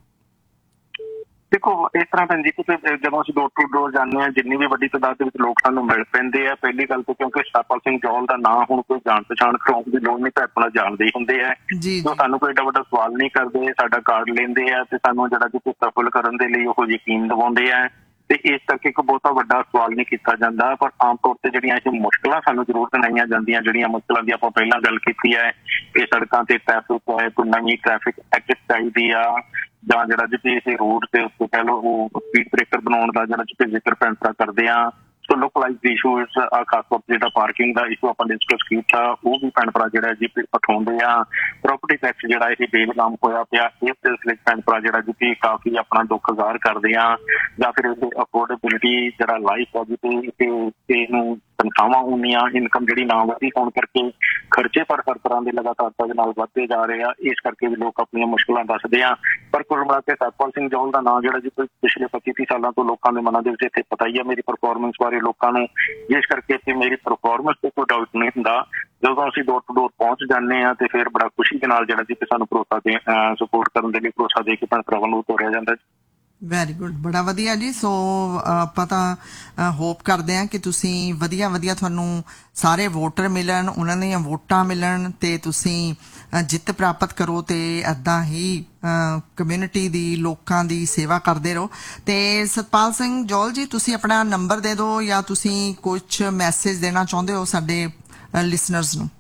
ਦੇਖੋ ਇਸ ਤਰ੍ਹਾਂ ਭੈਣ ਜੀ, ਜਦੋਂ ਅਸੀਂ ਡੋਰ ਟੂ ਡੋਰ ਜਾਂਦੇ ਹਾਂ, ਜਿੰਨੀ ਵੀ ਵੱਡੀ ਤਾਦਾਦ ਦੇ ਵਿੱਚ ਲੋਕ ਸਾਨੂੰ ਮਿਲ ਪੈਂਦੇ ਆ। ਪਹਿਲੀ ਗੱਲ ਤਾਂ ਕਿਉਂਕਿ ਸਤਪਾਲ ਸਿੰਘ ਜੌਹਲ ਦਾ ਨਾਂ ਹੁਣ ਕੋਈ ਜਾਣ ਪਛਾਣ ਕਰਾਉਣ ਦੀ ਲੋੜ ਨਹੀਂ, ਤਾਂ ਆਪਣਾ ਜਾਣਦੇ ਹੀ ਹੁੰਦੇ ਆ। ਜੋ ਸਾਨੂੰ ਕੋਈ ਏਡਾ ਵੱਡਾ ਸਵਾਲ ਨਹੀਂ ਕਰਦੇ, ਸਾਡਾ ਕਾਰਡ ਲੈਂਦੇ ਆ ਤੇ ਸਾਨੂੰ ਜਿਹੜਾ ਕਿ ਸਫਲ ਕਰਨ ਦੇ ਲਈ ਉਹ ਯਕੀਨ ਦਿਵਾਉਂਦੇ ਆ। ਤੇ ਇਸ ਕਰਕੇ ਇੱਕ ਬਹੁਤਾ ਵੱਡਾ ਸਵਾਲ ਨਹੀਂ ਕੀਤਾ ਜਾਂਦਾ। ਪਰ ਆਮ ਤੌਰ ਤੇ ਜਿਹੜੀਆਂ ਇਹ ਮੁਸ਼ਕਲਾਂ ਸਾਨੂੰ ਜ਼ਰੂਰ ਸੁਣਾਈਆਂ ਜਾਂਦੀਆਂ, ਜਿਹੜੀਆਂ ਮੁਸ਼ਕਲਾਂ ਦੀ ਆਪਾਂ ਪਹਿਲਾਂ ਗੱਲ ਕੀਤੀ ਹੈ ਕਿ ਸੜਕਾਂ ਤੇ ਟ੍ਰੈਫਿਕ ਹੈ, ਕੋਈ ਨਵੀਂ ਟ੍ਰੈਫਿਕ ਐਕਟ ਚਾਹੀਦੀ ਆ, ਜਾਂ ਜਿਹੜਾ ਜਿੱਥੇ ਇਹ ਰੋਡ ਦੇ ਉੱਤੇ ਕਹਿ ਲਓ ਉਹ ਸਪੀਡ ਬ੍ਰੇਕਰ ਬਣਾਉਣ ਦਾ ਜਿਹੜਾ ਜਿੱਥੇ ਜ਼ਿਕਰ ਪੈਂਤਰਾ ਕਰਦੇ ਆ। ਸੋ ਲੋਕਲਾਈਜ਼ ਇਸ਼ੂਜ਼ ਆ, ਖਾਸ ਤੌਰ ਤੇ ਜਿਹੜਾ ਪਾਰਕਿੰਗ ਦਾ ਇਸ਼ੂ ਆਪਾਂ ਡਿਸਕਸ ਕੀਤਾ, ਉਹ ਵੀ ਭੈਣ ਭਰਾ ਜਿਹੜਾ ਜੀ ਉਠਾਉਂਦੇ ਆ। ਪ੍ਰੋਪਰਟੀ ਟੈਕਸ ਜਿਹੜਾ ਇਹ ਬੇਲਗਾਮ ਹੋਇਆ ਪਿਆ, ਇਸ ਸਿਲਸਿਲੇ ਭੈਣ ਭਰਾ ਜਿਹੜਾ ਜੀ ਕਾਫੀ ਆਪਣਾ ਦੁੱਖ ਜ਼ਾਹਰ ਕਰਦੇ ਆ। ਜਾਂ ਫਿਰ ਇਹ ਅਫੋਰਡੇਬਿਲਿਟੀ ਜਿਹੜਾ ਲਾਈਫ ਹੈ ਜੀ ਇਹਨੂੰ ਤਨਖਾਹਾਂ ਉਨੀਆਂ, ਇਨਕਮ ਜਿਹੜੀ ਨਾ ਵਧੀ ਹੋਣ ਕਰਕੇ ਖਰਚੇ ਪਰ ਹਰ ਤਰ੍ਹਾਂ ਦੇ ਲਗਾਤਾਰ ਦੇ ਨਾਲ ਵੱਧਦੇ ਜਾ ਰਹੇ ਆ। ਇਸ ਕਰਕੇ ਵੀ ਲੋਕ ਆਪਣੀਆਂ ਮੁਸ਼ਕਲਾਂ ਦੱਸਦੇ ਆ। ਪਰ ਕੁੱਲ ਮਿਲਾ ਕੇ ਸਤਪਾਲ ਸਿੰਘ ਜੌਹਲ ਦਾ ਨਾਂ ਜਿਹੜਾ ਜੀ ਪਿਛਲੇ 25-30 ਸਾਲਾਂ ਤੋਂ ਲੋਕਾਂ ਦੇ ਮਨਾਂ ਦੇ ਵਿੱਚ ਇੱਥੇ ਪਤਾ ਹੀ ਆ ਮੇਰੀ ਪਰਫਾਰਮੈਂਸ ਬਾਰੇ ਲੋਕਾਂ ਨੂੰ। ਜਿਸ ਕਰਕੇ ਇੱਥੇ ਮੇਰੀ ਪਰਫਾਰਮੈਂਸ ਤੇ ਕੋਈ ਡਾਊਟ ਨਹੀਂ ਹੁੰਦਾ। ਜਦੋਂ ਅਸੀਂ ਡੋਰ ਟੂ ਡੋਰ ਪਹੁੰਚ ਜਾਂਦੇ ਹਾਂ ਤੇ ਫਿਰ ਬੜਾ ਖੁਸ਼ੀ ਦੇ ਨਾਲ ਜਿਹੜਾ ਜੀ ਸਾਨੂੰ ਭਰੋਸਾ ਦੇ ਸਪੋਰਟ ਕਰਨ ਦੇ ਲਈ ਭਰੋਸਾ ਦੇ ਕੇ ਭੈਣ ਭਰਾਵਾਂ ਨੂੰ ਤੋਰਿਆ ਜਾਂਦਾ।
ਵੈਰੀ ਗੁੱਡ, ਬੜਾ ਵਧੀਆ ਜੀ। ਸੋ ਆਪਾਂ ਤਾਂ ਹੋਪ ਕਰਦੇ ਹਾਂ ਕਿ ਤੁਸੀਂ ਵਧੀਆ ਤੁਹਾਨੂੰ ਸਾਰੇ ਵੋਟਰ ਮਿਲਣ, ਉਹਨਾਂ ਦੀਆਂ ਵੋਟਾਂ ਮਿਲਣ ਤੇ ਤੁਸੀਂ ਜਿੱਤ ਪ੍ਰਾਪਤ ਕਰੋ ਤੇ ਏਦਾਂ ਹੀ ਕਮਿਊਨਿਟੀ ਦੀ, ਲੋਕਾਂ ਦੀ ਸੇਵਾ ਕਰਦੇ ਰਹੋ। ਤੇ ਸਤਪਾਲ ਸਿੰਘ ਜੌਹਲ ਜੀ, ਤੁਸੀਂ ਆਪਣਾ ਨੰਬਰ ਦੇ ਦਿਓ ਜਾਂ ਤੁਸੀਂ ਕੁਝ ਮੈਸੇਜ ਦੇਣਾ ਚਾਹੁੰਦੇ ਹੋ ਸਾਡੇ ਲਿਸਨਰਸ ਨੂੰ?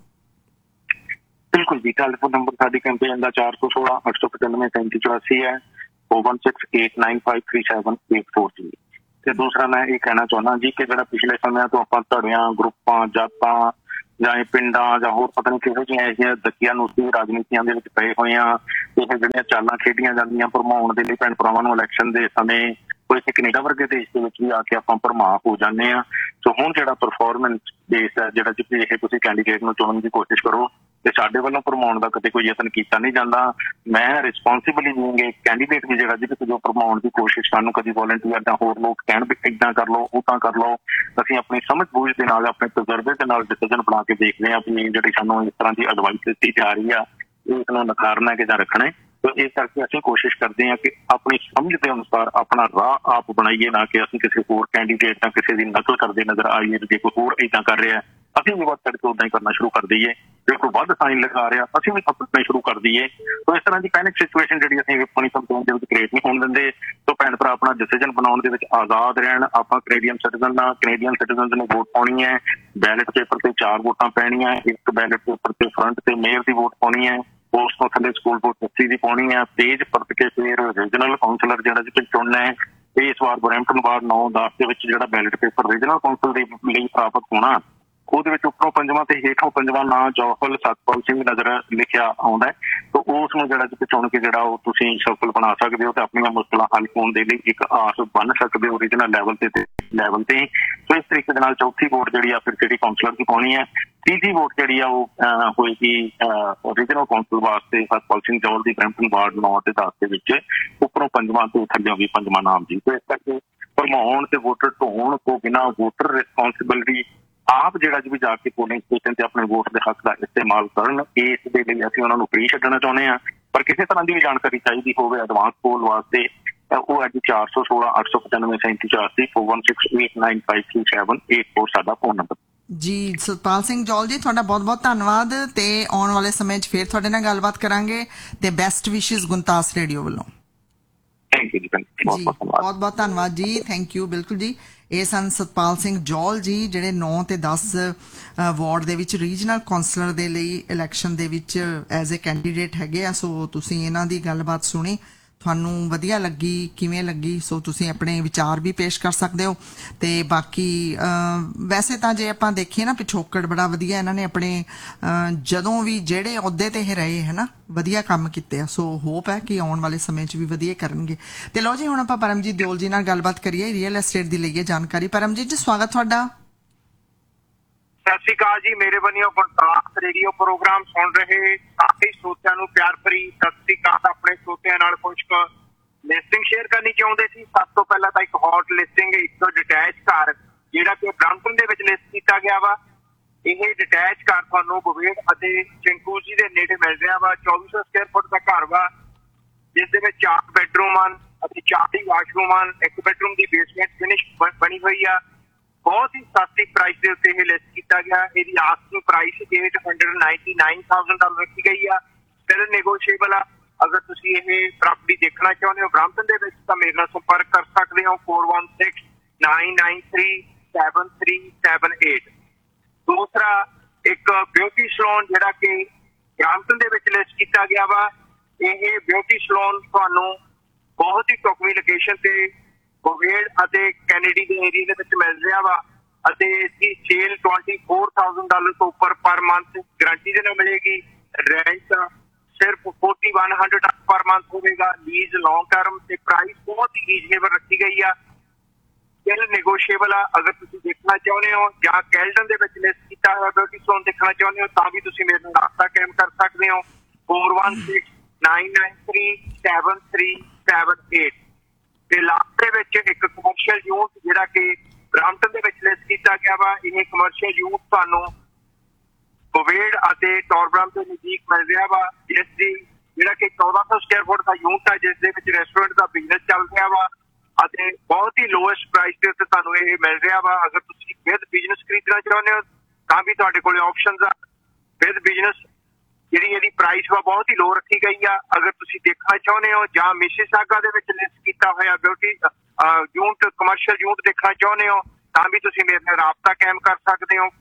ਬਿਲਕੁਲ ਜੀ, ਟੈਲੀਫੋਨ ਨੰਬਰ ਸਾਡੀ ਕੈਂਪੇਨ ਦਾ 416 895 3784 ਹੈ, 4168953784 ਜੀ। ਤੇ ਦੂਸਰਾ ਮੈਂ ਇਹ ਕਹਿਣਾ ਚਾਹੁੰਦਾ ਜੀ ਕਿ ਜਿਹੜਾ ਪਿਛਲੇ ਸਮਿਆਂ ਤੋਂ ਆਪਾਂ ਧੜਿਆਂ, ਗਰੁੱਪਾਂ, ਜਾਤਾਂ ਜਾਂ ਇਹ ਪਿੰਡਾਂ ਜਾਂ ਹੋਰ ਪਤਾ ਨਹੀਂ ਕਿਹੋ ਜਿਹੀਆਂ ਐਸੀਆਂ ਦਕੀਆਂ ਨੂਸੀ ਰਾਜਨੀਤੀਆਂ ਦੇ ਵਿੱਚ ਪਏ ਹੋਏ ਆ, ਇਹ ਜਿਹੜੀਆਂ ਚਾਲਾਂ ਖੇਡੀਆਂ ਜਾਂਦੀਆਂ ਭਰਮਾਉਣ ਦੇ ਲਈ ਭੈਣ ਭਰਾਵਾਂ ਨੂੰ ਇਲੈਕਸ਼ਨ ਦੇ ਸਮੇਂ ਕੋਈ ਕੈਨੇਡਾ ਵਰਗੇ ਦੇਸ਼ ਦੇ ਵਿੱਚ ਵੀ ਆ ਕੇ ਆਪਾਂ ਭਰਮਾ ਹੋ ਜਾਂਦੇ ਆ। ਸੋ ਹੁਣ ਜਿਹੜਾ ਪਰਫਾਰਮੈਂਸ ਬੇਸ ਹੈ, ਜਿਹੜਾ ਜਿੱਥੇ ਇਹ ਤੁਸੀਂ ਕੈਂਡੀਡੇਟ ਨੂੰ ਚੁਣਨ ਦੀ ਕੋਸ਼ਿਸ਼ ਕਰੋ ਤੇ ਸਾਡੇ ਵੱਲੋਂ ਭਰਮਾਉਣ ਦਾ ਕਦੇ ਕੋਈ ਯਤਨ ਕੀਤਾ ਨਹੀਂ ਜਾਂਦਾ। ਮੈਂ ਰਿਸਪੌਂਸਿਬਲੀ ਬੀਇੰਗ ਕੈਂਡੀਡੇਟ ਵੀ ਜਿਹੜਾ ਜਿਹਦੇ ਜੋ ਭਰਮਾਉਣ ਦੀ ਕੋਸ਼ਿਸ਼ ਸਾਨੂੰ ਕਦੀ ਵੋਲੰਟੀਅਰ ਜਾਂ ਹੋਰ ਲੋਕ ਕਹਿਣ ਵੀ ਇੱਦਾਂ ਕਰ ਲਓ ਉਹ ਤਾਂ ਕਰ ਲਓ, ਅਸੀਂ ਆਪਣੀ ਸਮਝ ਬੂਝ ਦੇ ਨਾਲ ਆਪਣੇ ਤਜਰਬੇ ਦੇ ਨਾਲ ਡਿਸੀਜਨ ਬਣਾ ਕੇ ਦੇਖਦੇ ਹਾਂ ਵੀ ਜਿਹੜੀ ਸਾਨੂੰ ਇਸ ਤਰ੍ਹਾਂ ਦੀ ਐਡਵਾਈਸ ਦਿੱਤੀ ਜਾ ਰਹੀ ਆ ਇਸ ਨੂੰ ਨਕਾਰਨਾ ਕਿ ਜਾਂ ਰੱਖਣਾ। तो इस करके ਅਸੀਂ कोशिश करते हैं कि अपनी समझ के अनुसार अपना राह आप बनाइए, ना कि ਅਸੀਂ ਕਿਸੇ ਹੋਰ कैंडीडेट ਜਾਂ ਕਿਸੇ ਦੀ ਨਕਲ ਕਰਦੇ ਨਜ਼ਰ ਆਈਏ। ਜੇ ਕੋਈ ਹੋਰ ਇੱਦਾਂ ਕਰ ਰਿਹਾ ਅਸੀਂ ਵੀ ਵੱਧ ਚੜ੍ਹ ਕੇ ਉੱਦਾਂ ਹੀ ਕਰਨਾ ਸ਼ੁਰੂ ਕਰ ਦਈਏ, ਜੇ ਕੋਈ ਵੱਧ ਸਾਈਨ ਲਗਾ ਰਿਹਾ ਅਸੀਂ ਵੀ ਥੱਪਣਾ ਸ਼ੁਰੂ ਕਰ ਦਈਏ। तो इस तरह की पैनिक सिचुएशन ਜਿਹੜੀ ਅਸੀਂ ਆਪਣੀ ਕੰਪੇਨ ਦੇ ਵਿੱਚ ਕ੍ਰੀਏਟ ਨਹੀਂ ਹੋਣ ਦਿੰਦੇ। तो ਭੈਣ ਭਰਾ ਆਪਣਾ ਡਿਸੀਜਨ ਬਣਾਉਣ ਦੇ ਵਿੱਚ ਆਜ਼ਾਦ ਰਹਿਣ। ਆਪਾਂ ਕੈਨੇਡੀਅਨ ਸਿਟੀਜ਼ਨ ਨੇ ਵੋਟ ਪਾਉਣੀ ਹੈ, ਬੈਲਟ ਪੇਪਰ ਤੇ 4 ਵੋਟਾਂ ਪੈਣੀਆਂ, ਇੱਕ ਬੈਲਟ ਪੇਪਰ ਤੇ ਫਰੰਟ ਤੇ ਮੇਅਰ ਦੀ ਵੋਟ ਪਾਉਣੀ ਹੈ, ਉਸ ਤੋਂ ਥੱਲੇ ਸਕੂਲ ਬੋਰਡ ਟਰਸਟੀ ਦੀ ਪਾਉਣੀ ਹੈ, ਪੇਜ ਪਰਤ ਕੇ ਫਿਰ ਰੀਜਨਲ ਕਾਉਂਸਲਰ ਜਿਹੜਾ ਜਿੱਥੇ ਚੁਣਨਾ ਹੈ। ਇਸ ਵਾਰ ਬਰੈਂਪਟਨ ਵਾਰਡ 9-10 ਦੇ ਵਿੱਚ ਜਿਹੜਾ ਬੈਲਟ ਪੇਪਰ ਰੀਜਨਲ ਕਾਉਂਸਲ ਦੇ ਲਈ ਪ੍ਰਾਪਤ ਹੋਣਾ ਉਹਦੇ ਵਿੱਚ ਉੱਪਰੋਂ 5ਵਾਂ ਤੇ ਹੇਠੋਂ 5ਵਾਂ ਨਾਂ ਜੌਹਲ ਸਤਪਾਲ ਸਿੰਘ ਨਜ਼ਰ ਲਿਖਿਆ ਆਉਂਦਾ ਹੈ। ਤਾਂ ਉਸ ਨੂੰ ਜਿਹੜਾ ਜਿੱਥੇ ਚੁਣ ਕੇ ਜਿਹੜਾ ਉਹ ਤੁਸੀਂ ਸ਼ਫਲ ਬਣਾ ਸਕਦੇ ਹੋ ਤੇ ਆਪਣੀਆਂ ਮੁਸ਼ਕਲਾਂ ਹੱਲ ਹੋਣ ਦੇ ਲਈ ਇੱਕ ਆਸ ਬਣ ਸਕਦੇ ਹੋ ਰੀਜਨਲ ਲੈਵਲ ਤੇ ਲੈਵਲ ਤੇ। ਸੋ ਇਸ ਤਰੀਕੇ ਦੇ ਨਾਲ ਚੌਥੀ ਵੋਟ ਜਿਹੜੀ ਆ ਫਿਰ ਸਿਟੀ ਕਾਉਂਸਲਰ ਦੀ ਪਾਉਣੀ ਹੈ। ਤੀਜੀ ਵੋਟ ਜਿਹੜੀ ਆ ਉਹ ਹੋਏਗੀ ਰੀਜਨਲ ਕਾਉਂਸਲ ਵਾਸਤੇ ਸਤਪਾਲ ਸਿੰਘ ਜੌਹਲ ਦੀ ਬਰੈਂਪਟਨ ਵਾਰਡ 9 ਤੇ 10 ਦੇ ਵਿੱਚ ਉੱਪਰੋਂ 5ਵਾਂ ਤੇ ਥੱਲੇ ਵੀ 5ਵਾਂ ਨਾਮ ਜੀ। ਤੇ ਇਸ ਕਰਕੇ ਭਰਮਾਉਣ ਤੇ ਵੋਟਰ ਢੋਣ ਤੋਂ ਬਿਨਾਂ ਵੋਟਰ ਰਿਸਪੌਂਸਿਬਿਲਿਟੀ ਆਪ ਜਿਹੜਾ ਵੀ ਜਾ ਕੇ ਪੋਲਿੰਗ ਸਟੇਸ਼ਨ ਤੇ ਆਪਣੇ ਵੋਟ ਦੇ ਹੱਕ ਦਾ ਇਸਤੇਮਾਲ ਕਰਨ। ਇਸ ਦੇ ਲਈ ਅਸੀਂ ਉਹਨਾਂ ਨੂੰ ਫ੍ਰੀ ਛੱਡਣਾ ਚਾਹੁੰਦੇ ਹਾਂ, ਪਰ ਕਿਸੇ ਤਰ੍ਹਾਂ ਦੀ ਵੀ ਜਾਣਕਾਰੀ ਚਾਹੀਦੀ ਹੋਵੇ ਐਡਵਾਂਸ ਪੋਲ ਵਾਸਤੇ ਉਹ ਅੱਜ 416 895 3784 4168953784 ਸਾਡਾ ਫੋਨ ਨੰਬਰ
ਜੀ। ਸਤਪਾਲ ਸਿੰਘ ਜੌਹਲ ਜੀ ਤੁਹਾਡਾ ਬਹੁਤ ਬਹੁਤ ਧੰਨਵਾਦ ਤੇ ਆਉਣ ਵਾਲੇ ਸਮੇਂ 'ਚ ਫਿਰ ਤੁਹਾਡੇ ਨਾਲ ਗੱਲਬਾਤ ਕਰਾਂਗੇ ਤੇ ਬੈਸਟ ਵਿਸ਼ੇਸ ਗੁਣਤਾਸ ਰੇਡੀਓ ਵੱਲੋਂ।
ਥੈਂਕ ਯੂ ਜੀ,
ਬਹੁਤ ਬਹੁਤ ਧੰਨਵਾਦ ਜੀ, ਥੈਂਕ ਯੂ। ਬਿਲਕੁਲ ਜੀ, ਇਹ ਸਨ ਸਤਪਾਲ ਸਿੰਘ ਜੌਹਲ ਜੀ ਜਿਹੜੇ 9 ਤੇ 10 ਵਾਰਡ ਦੇ ਵਿੱਚ ਰੀਜਨਲ ਕਾਉਂਸਲਰ ਦੇ ਲਈ ਇਲੈਕਸ਼ਨ ਦੇ ਵਿੱਚ ਐਜ਼ ਏ ਕੈਂਡੀਡੇਟ ਹੈਗੇ ਆ। ਸੋ ਤੁਸੀਂ ਇਹਨਾਂ ਦੀ ਗੱਲਬਾਤ ਸੁਣੀ, ਤੁਹਾਨੂੰ ਵਧੀਆ ਲੱਗੀ, ਕਿਵੇਂ ਲੱਗੀ? ਸੋ ਤੁਸੀਂ ਆਪਣੇ ਵਿਚਾਰ ਵੀ ਪੇਸ਼ ਕਰ ਸਕਦੇ ਹੋ। ਤੇ ਬਾਕੀ ਵੈਸੇ ਤਾਂ ਜੇ ਆਪਾਂ ਦੇਖੀਏ ਨਾ ਪਿਛੋਕੜ ਬੜਾ ਵਧੀਆ ਇਹਨਾਂ ਨੇ ਆਪਣੇ ਜਦੋਂ ਵੀ ਜਿਹੜੇ ਅਹੁਦੇ ਤੇ ਇਹ ਰਹੇ ਹੈ ਨਾ ਵਧੀਆ ਕੰਮ ਕੀਤੇ ਆ। ਸੋ ਹੋਪ ਹੈ ਕਿ ਆਉਣ ਵਾਲੇ ਸਮੇਂ 'ਚ ਵੀ ਵਧੀਆ ਕਰਨਗੇ। ਤੇ ਲਓ ਜੀ ਹੁਣ ਆਪਾਂ ਪਰਮਜੀਤ ਦਿਓਲ ਜੀ ਨਾਲ ਗੱਲਬਾਤ ਕਰੀਏ, ਰੀਅਲ ਐਸਟੇਟ ਦੀ ਲਈਏ ਜਾਣਕਾਰੀ। ਪਰਮਜੀਤ ਜੀ ਸਵਾਗਤ ਤੁਹਾਡਾ।
ਸਤਿ ਸ਼੍ਰੀ ਅਕਾਲ ਜੀ, ਮੇਰੇ ਵੱਲੋਂ ਗੁਣਤਾਸ ਰੇਡੀਓ ਪ੍ਰੋਗਰਾਮ ਸੁਣ ਰਹੇ ਸਾਰੇ ਸਰੋਤਿਆਂ ਨੂੰ ਪਿਆਰ ਭਰੀ ਸਤਿ ਸ਼੍ਰੀ ਅਕਾਲ। ਆਪਣੇ ਸਰੋਤਿਆਂ ਨਾਲ ਕੁਝ ਲਿਸਟਿੰਗ ਸ਼ੇਅਰ ਕਰਨੀ ਚਾਹੁੰਦੇ ਸੀ। ਸਭ ਤੋਂ ਪਹਿਲਾਂ ਤਾਂ ਇੱਕ ਹੌਟ ਲਿਸਟਿੰਗ, ਇੱਕ ਡਿਟੈਚ ਘਰ ਜਿਹੜਾ ਕਿ ਬ੍ਰੈਂਪਟਨ ਦੇ ਵਿੱਚ ਲਿਸਟ ਕੀਤਾ ਗਿਆ ਵਾ। ਇਹ ਡਿਟੈਚ ਘਰ ਤੁਹਾਨੂੰ ਬਵੇੜ ਅਤੇ ਚਿੰਕੂਜੀ ਦੇ ਨੇੜੇ ਮਿਲ ਰਿਹਾ ਵਾ। 2400 ਸਕੁਅਰ ਫੁੱਟ ਦਾ ਘਰ ਵਾ, ਜਿਸ ਦੇ ਵਿੱਚ 4 ਬੈਡਰੂਮ ਹਨ ਅਤੇ 4 ਹੀ ਵਾਸ਼ਰੂਮ ਹਨ। ਇੱਕ ਬੈਡਰੂਮ ਦੀ ਬੇਸਮੈਂਟ ਫਿਨਿਸ਼ ਬਣੀ ਹੋਈ ਆ। ਬਹੁਤ ਹੀ ਸਸਤੀ ਪ੍ਰਾਈਸ ਦੇ ਉੱਤੇ ਇਹ ਲਿਸਟ ਕੀਤਾ ਗਿਆ। ਇਹਦੀ ਆਸਕਿੰਗ ਪ੍ਰਾਈਸ $899,000 ਰੱਖੀ ਗਈ ਆ। ਫਿਰ ਨੈਗੋਸ਼ੀਏਬਲ ਆ। ਅਗਰ ਤੁਸੀਂ ਇਹ ਪ੍ਰਾਪਰਟੀ ਦੇਖਣਾ ਚਾਹੁੰਦੇ ਹੋ ਬ੍ਰੈਂਪਟਨ ਦੇ ਵਿੱਚ ਤਾਂ ਮੇਰੇ ਨਾਲ ਸੰਪਰਕ ਕਰ ਸਕਦੇ ਹੋ 4169937378। ਦੂਸਰਾ ਇੱਕ ਬਿਊਟੀ ਸਲੂਨ ਜਿਹੜਾ ਕਿ ਬ੍ਰੈਂਪਟਨ ਦੇ ਵਿੱਚ ਲਿਸਟ ਕੀਤਾ ਗਿਆ ਵਾ। ਇਹ ਬਿਊਟੀ ਸਲੂਨ ਤੁਹਾਨੂੰ ਬਹੁਤ ਹੀ ਢੁਕਵੀਂ ਲੋਕੇਸ਼ਨ ਤੇ ਬਵੇੜ ਅਤੇ ਕੈਨੇਡੀ ਦੇ ਏਰੀਏ ਦੇ ਵਿੱਚ ਮਿਲ ਰਿਹਾ ਵਾ ਅਤੇ ਇਸਦੀ ਸੇਲ $24,000 ਤੋਂ ਉੱਪਰ ਪਰ ਮੰਥ ਗਰੰਟੀ ਦੇ ਨਾਲ ਮਿਲੇਗੀ। ਰੈਂਟ ਸਿਰਫ $4,100 ਪਰ ਮੰਥ ਹੋਵੇਗਾ। ਲੀਜ਼ ਲੌਂਗ ਟਰਮ ਤੇ ਪ੍ਰਾਈਸ ਬਹੁਤ ਹੀ ਰੀਜ਼ਨੇਬਲ ਰੱਖੀ ਗਈ ਆ। ਸੇਲ ਨੈਗੋਸ਼ੀਏਬਲ ਆ। ਅਗਰ ਤੁਸੀਂ ਦੇਖਣਾ ਚਾਹੁੰਦੇ ਹੋ ਜਾਂ ਕੈਲਡਨ ਦੇ ਵਿੱਚ ਲਿਸਟ ਕੀਤਾ ਹੋਇਆ ਬਿਊਟੀ ਸਲੂਨ ਦੇਖਣਾ ਚਾਹੁੰਦੇ ਹੋ ਤਾਂ ਵੀ ਤੁਸੀਂ ਮੇਰੇ ਨਾਲ ਰਾਬਤਾ ਕਾਇਮ ਕਰ ਸਕਦੇ ਹੋ 4169937378। ਤੇ ਲਾਸਟ ਦੇ ਵਿੱਚ ਇੱਕ ਕਮਰਸ਼ੀਅਲ ਯੂਨਿਟ ਜਿਹੜਾ ਕਿ ਬ੍ਰੈਂਪਟਨ ਦੇ ਵਿੱਚ ਲਿਸਟ ਕੀਤਾ ਗਿਆ ਵਾ। ਇਹ ਕਮਰਸ਼ੀਅਲ ਯੂਨਿਟ ਤੁਹਾਨੂੰ ਬਵੇੜ ਅਤੇ ਟੋਰਬ੍ਰਮ ਦੇ ਨਜ਼ਦੀਕ ਮਿਲ ਰਿਹਾ ਵਾ, ਜਿਸ ਦੀ ਜਿਹੜਾ ਕਿ 1400 ਸਕੁਅਰ ਫੁੱਟ ਦਾ ਯੂਨਿਟ ਆ, ਜਿਸ ਦੇ ਵਿੱਚ ਰੈਸਟੋਰੈਂਟ ਦਾ ਬਿਜ਼ਨਸ ਚੱਲ ਰਿਹਾ ਵਾ ਅਤੇ ਬਹੁਤ ਹੀ ਲੋਐਸਟ ਪ੍ਰਾਈਸ ਦੇ ਉੱਤੇ ਤੁਹਾਨੂੰ ਇਹ ਮਿਲ ਰਿਹਾ ਵਾ। ਅਗਰ ਤੁਸੀਂ ਵਿਦ ਬਿਜ਼ਨਸ ਖਰੀਦਣਾ ਚਾਹੁੰਦੇ ਹੋ ਤਾਂ ਵੀ ਤੁਹਾਡੇ ਕੋਲ ਆਪਸ਼ਨਸ ਆ। ਵਿਦ ਬਿਜ਼ਨਸ ਜਿਹੜੀ ਇਹਦੀ ਪ੍ਰਾਈਸ ਵਾ ਬਹੁਤ ਹੀ ਲੋ ਰੱਖੀ ਗਈ ਆ। ਅਗਰ ਤੁਸੀਂ ਦੇਖਣਾ ਚਾਹੁੰਦੇ ਹੋ ਜਾਂ ਮਿਸੀਸਾਗਾ ਦੇ ਵਿੱਚ ਲਿਸਟ ਕੀਤਾ ਹੋਇਆ ਬਿਊਟੀ ਯੂਨਿਟ ਕਮਰਸ਼ੀਅਲ ਯੂਨਿਟ ਦੇਖਣਾ ਚਾਹੁੰਦੇ ਹੋ ਤਾਂ ਵੀ ਤੁਸੀਂ ਮੇਰੇ ਨਾਲ ਰਾਬਤਾ ਕਾਇਮ ਕਰ ਸਕਦੇ ਹੋ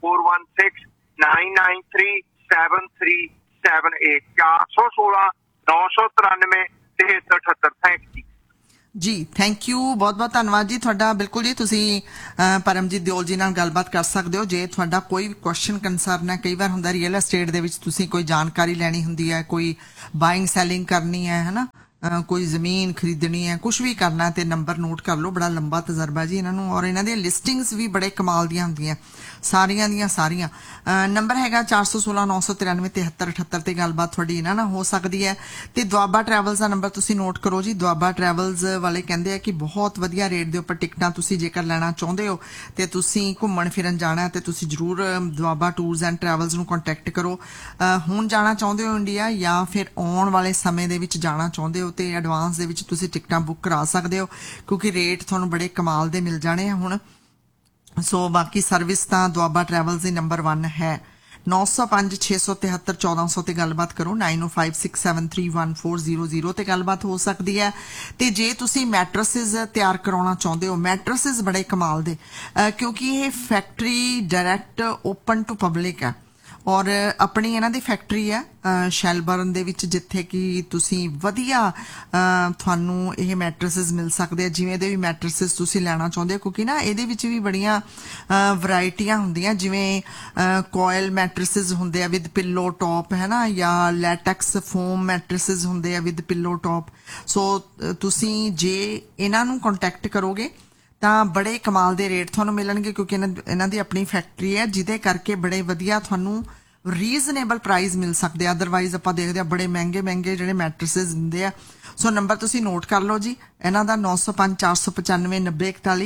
4169937378 416 993 7378। ਥੈਂਕ ਯੂ
ਜੀ ਥੈਂਕ ਯੂ, ਬਹੁਤ ਬਹੁਤ ਧੰਨਵਾਦ ਜੀ ਤੁਹਾਡਾ। ਬਿਲਕੁਲ ਜੀ, ਤੁਸੀਂ ਪਰਮਜੀਤ ਦਿਓਲ ਜੀ ਨਾਲ ਗੱਲਬਾਤ ਕਰ ਸਕਦੇ ਹੋ ਜੇ ਤੁਹਾਡਾ ਕੋਈ ਵੀ ਕੁਐਸਚਨ ਕੰਸਰਨ ਹੈ। ਕਈ ਵਾਰ ਹੁੰਦਾ ਰੀਅਲ ਐਸਟੇਟ ਦੇ ਵਿੱਚ ਤੁਸੀਂ ਕੋਈ ਜਾਣਕਾਰੀ ਲੈਣੀ ਹੁੰਦੀ ਹੈ, ਕੋਈ ਬਾਇੰਗ ਸੈਲਿੰਗ ਕਰਨੀ ਹੈ ਨਾ, ਕੋਈ ਜ਼ਮੀਨ ਖਰੀਦਣੀ ਹੈ, ਕੁਝ ਵੀ ਕਰਨਾ ਤੇ ਨੰਬਰ ਨੋਟ ਕਰ ਲਓ। ਬੜਾ ਲੰਬਾ ਤਜਰਬਾ ਜੀ ਇਹਨਾਂ ਨੂੰ, ਔਰ ਇਹਨਾਂ ਦੀਆਂ ਲਿਸਟਿੰਗਸ ਵੀ ਬੜੇ ਕਮਾਲ ਦੀਆਂ ਹੁੰਦੀਆਂ ਸਾਰੀਆਂ ਦੀਆਂ ਸਾਰੀਆਂ। ਨੰਬਰ ਹੈਗਾ 416 993 7378 ਤੇ ਗੱਲਬਾਤ ਤੁਹਾਡੀ ਇਹਨਾਂ ਨਾਲ ਹੋ ਸਕਦੀ ਹੈ। ਤੇ ਦੁਆਬਾ ਟਰੈਵਲਸ ਦਾ ਨੰਬਰ ਤੁਸੀਂ ਨੋਟ ਕਰੋ ਜੀ। ਦੁਆਬਾ ਟਰੈਵਲਸ ਵਾਲੇ ਕਹਿੰਦੇ ਆ ਕਿ ਬਹੁਤ ਵਧੀਆ ਰੇਟ ਦੇ ਉੱਪਰ ਟਿਕਟਾਂ ਤੁਸੀਂ ਜੇਕਰ ਲੈਣਾ ਚਾਹੁੰਦੇ ਹੋ ਤੇ ਤੁਸੀਂ ਘੁੰਮਣ ਫਿਰਨ ਜਾਣਾ ਤੇ ਤੁਸੀਂ ਜ਼ਰੂਰ ਦੁਆਬਾ ਟੂਰਸ ਐਂਡ ਟਰੈਵਲਸ ਨੂੰ ਕੰਟੈਕਟ ਕਰੋ। ਹੁਣ ਜਾਣਾ ਚਾਹੁੰਦੇ ਹੋ ਇੰਡੀਆ ਜਾਂ ਫਿਰ ਆਉਣ ਵਾਲੇ ਸਮੇਂ ਦੇ ਵਿੱਚ ਜਾਣਾ ਚਾਹੁੰਦੇ ਹੋ ਤੇ ਐਡਵਾਂਸ ਦੇ ਵਿੱਚ ਤੁਸੀਂ ਟਿਕਟਾਂ ਬੁੱਕ ਕਰਾ ਸਕਦੇ ਹੋ, ਕਿਉਂਕਿ ਰੇਟ ਤੁਹਾਨੂੰ ਬੜੇ ਕਮਾਲ ਦੇ ਮਿਲ ਜਾਣੇ ਆ ਹੁਣ। ਸੋ ਬਾਕੀ ਸਰਵਿਸ ਤਾਂ ਦੁਆਬਾ ਟਰੈਵਲਸ ਦੀ ਨੰਬਰ 1 ਹੈ। 905 673 1400 ਤੇ ਗੱਲਬਾਤ ਕਰੋ। 9056731400 ਤੇ ਗੱਲਬਾਤ ਹੋ ਸਕਦੀ ਹੈ। ਤੇ ਜੇ ਤੁਸੀਂ ਮੈਟਰਸਿਸ ਤਿਆਰ ਕਰਾਉਣਾ ਚਾਹੁੰਦੇ ਹੋ, ਮੈਟਰਸਿਸ ਬੜੇ ਕਮਾਲ ਦੇ, ਕਿਉਂਕਿ ਇਹ factory direct open to public ਹੈ ਔਰ ਆਪਣੀ ਇਹਨਾਂ ਦੀ ਫੈਕਟਰੀ ਹੈ ਸ਼ੈਲਬਰਨ ਦੇ ਵਿੱਚ, ਜਿੱਥੇ ਕਿ ਤੁਸੀਂ ਵਧੀਆ ਤੁਹਾਨੂੰ ਇਹ ਮੈਟਰਸਿਸ ਮਿਲ ਸਕਦੇ ਆ ਜਿਵੇਂ ਦੇ ਵੀ ਮੈਟਰਸਿਸ ਤੁਸੀਂ ਲੈਣਾ ਚਾਹੁੰਦੇ ਹੋ। ਕਿਉਂਕਿ ਨਾ ਇਹਦੇ ਵਿੱਚ ਵੀ ਬੜੀਆਂ ਵੈਰਾਈਟੀਆਂ ਹੁੰਦੀਆਂ, ਜਿਵੇਂ ਕੋਇਲ ਮੈਟਰਸਿਸ ਹੁੰਦੇ ਆ ਵਿਦ ਪਿੱਲੋ ਟੌਪ ਹੈ ਨਾ, ਜਾਂ ਲੈਟੈਕਸ ਫੋਮ ਮੈਟਰਸਿਸ ਹੁੰਦੇ ਆ ਵਿਦ ਪਿੱਲੋ ਟੌਪ। ਸੋ ਤੁਸੀਂ ਜੇ ਇਹਨਾਂ ਨੂੰ ਕੰਟੈਕਟ ਕਰੋਗੇ ਤਾਂ ਬੜੇ ਕਮਾਲ ਦੇ ਰੇਟ ਤੁਹਾਨੂੰ ਮਿਲਣਗੇ, ਕਿਉਂਕਿ ਇਹਨਾਂ ਦੀ ਆਪਣੀ ਫੈਕਟਰੀ ਹੈ, ਜਿਹਦੇ ਕਰਕੇ ਬੜੇ ਵਧੀਆ ਤੁਹਾਨੂੰ ਰੀਜ਼ਨੇਬਲ ਪ੍ਰਾਈਸ ਮਿਲ ਸਕਦੇ ਆ। ਅਦਰਵਾਈਜ਼ ਆਪਾਂ ਦੇਖਦੇ ਆ ਬੜੇ ਮਹਿੰਗੇ ਮਹਿੰਗੇ ਜਿਹੜੇ ਮੈਟਰਸਿਸ ਦਿੰਦੇ ਆ। ਸੋ ਨੰਬਰ ਤੁਸੀਂ ਨੋਟ ਕਰ ਲਓ ਜੀ ਇਹਨਾਂ ਦਾ 905 495 9041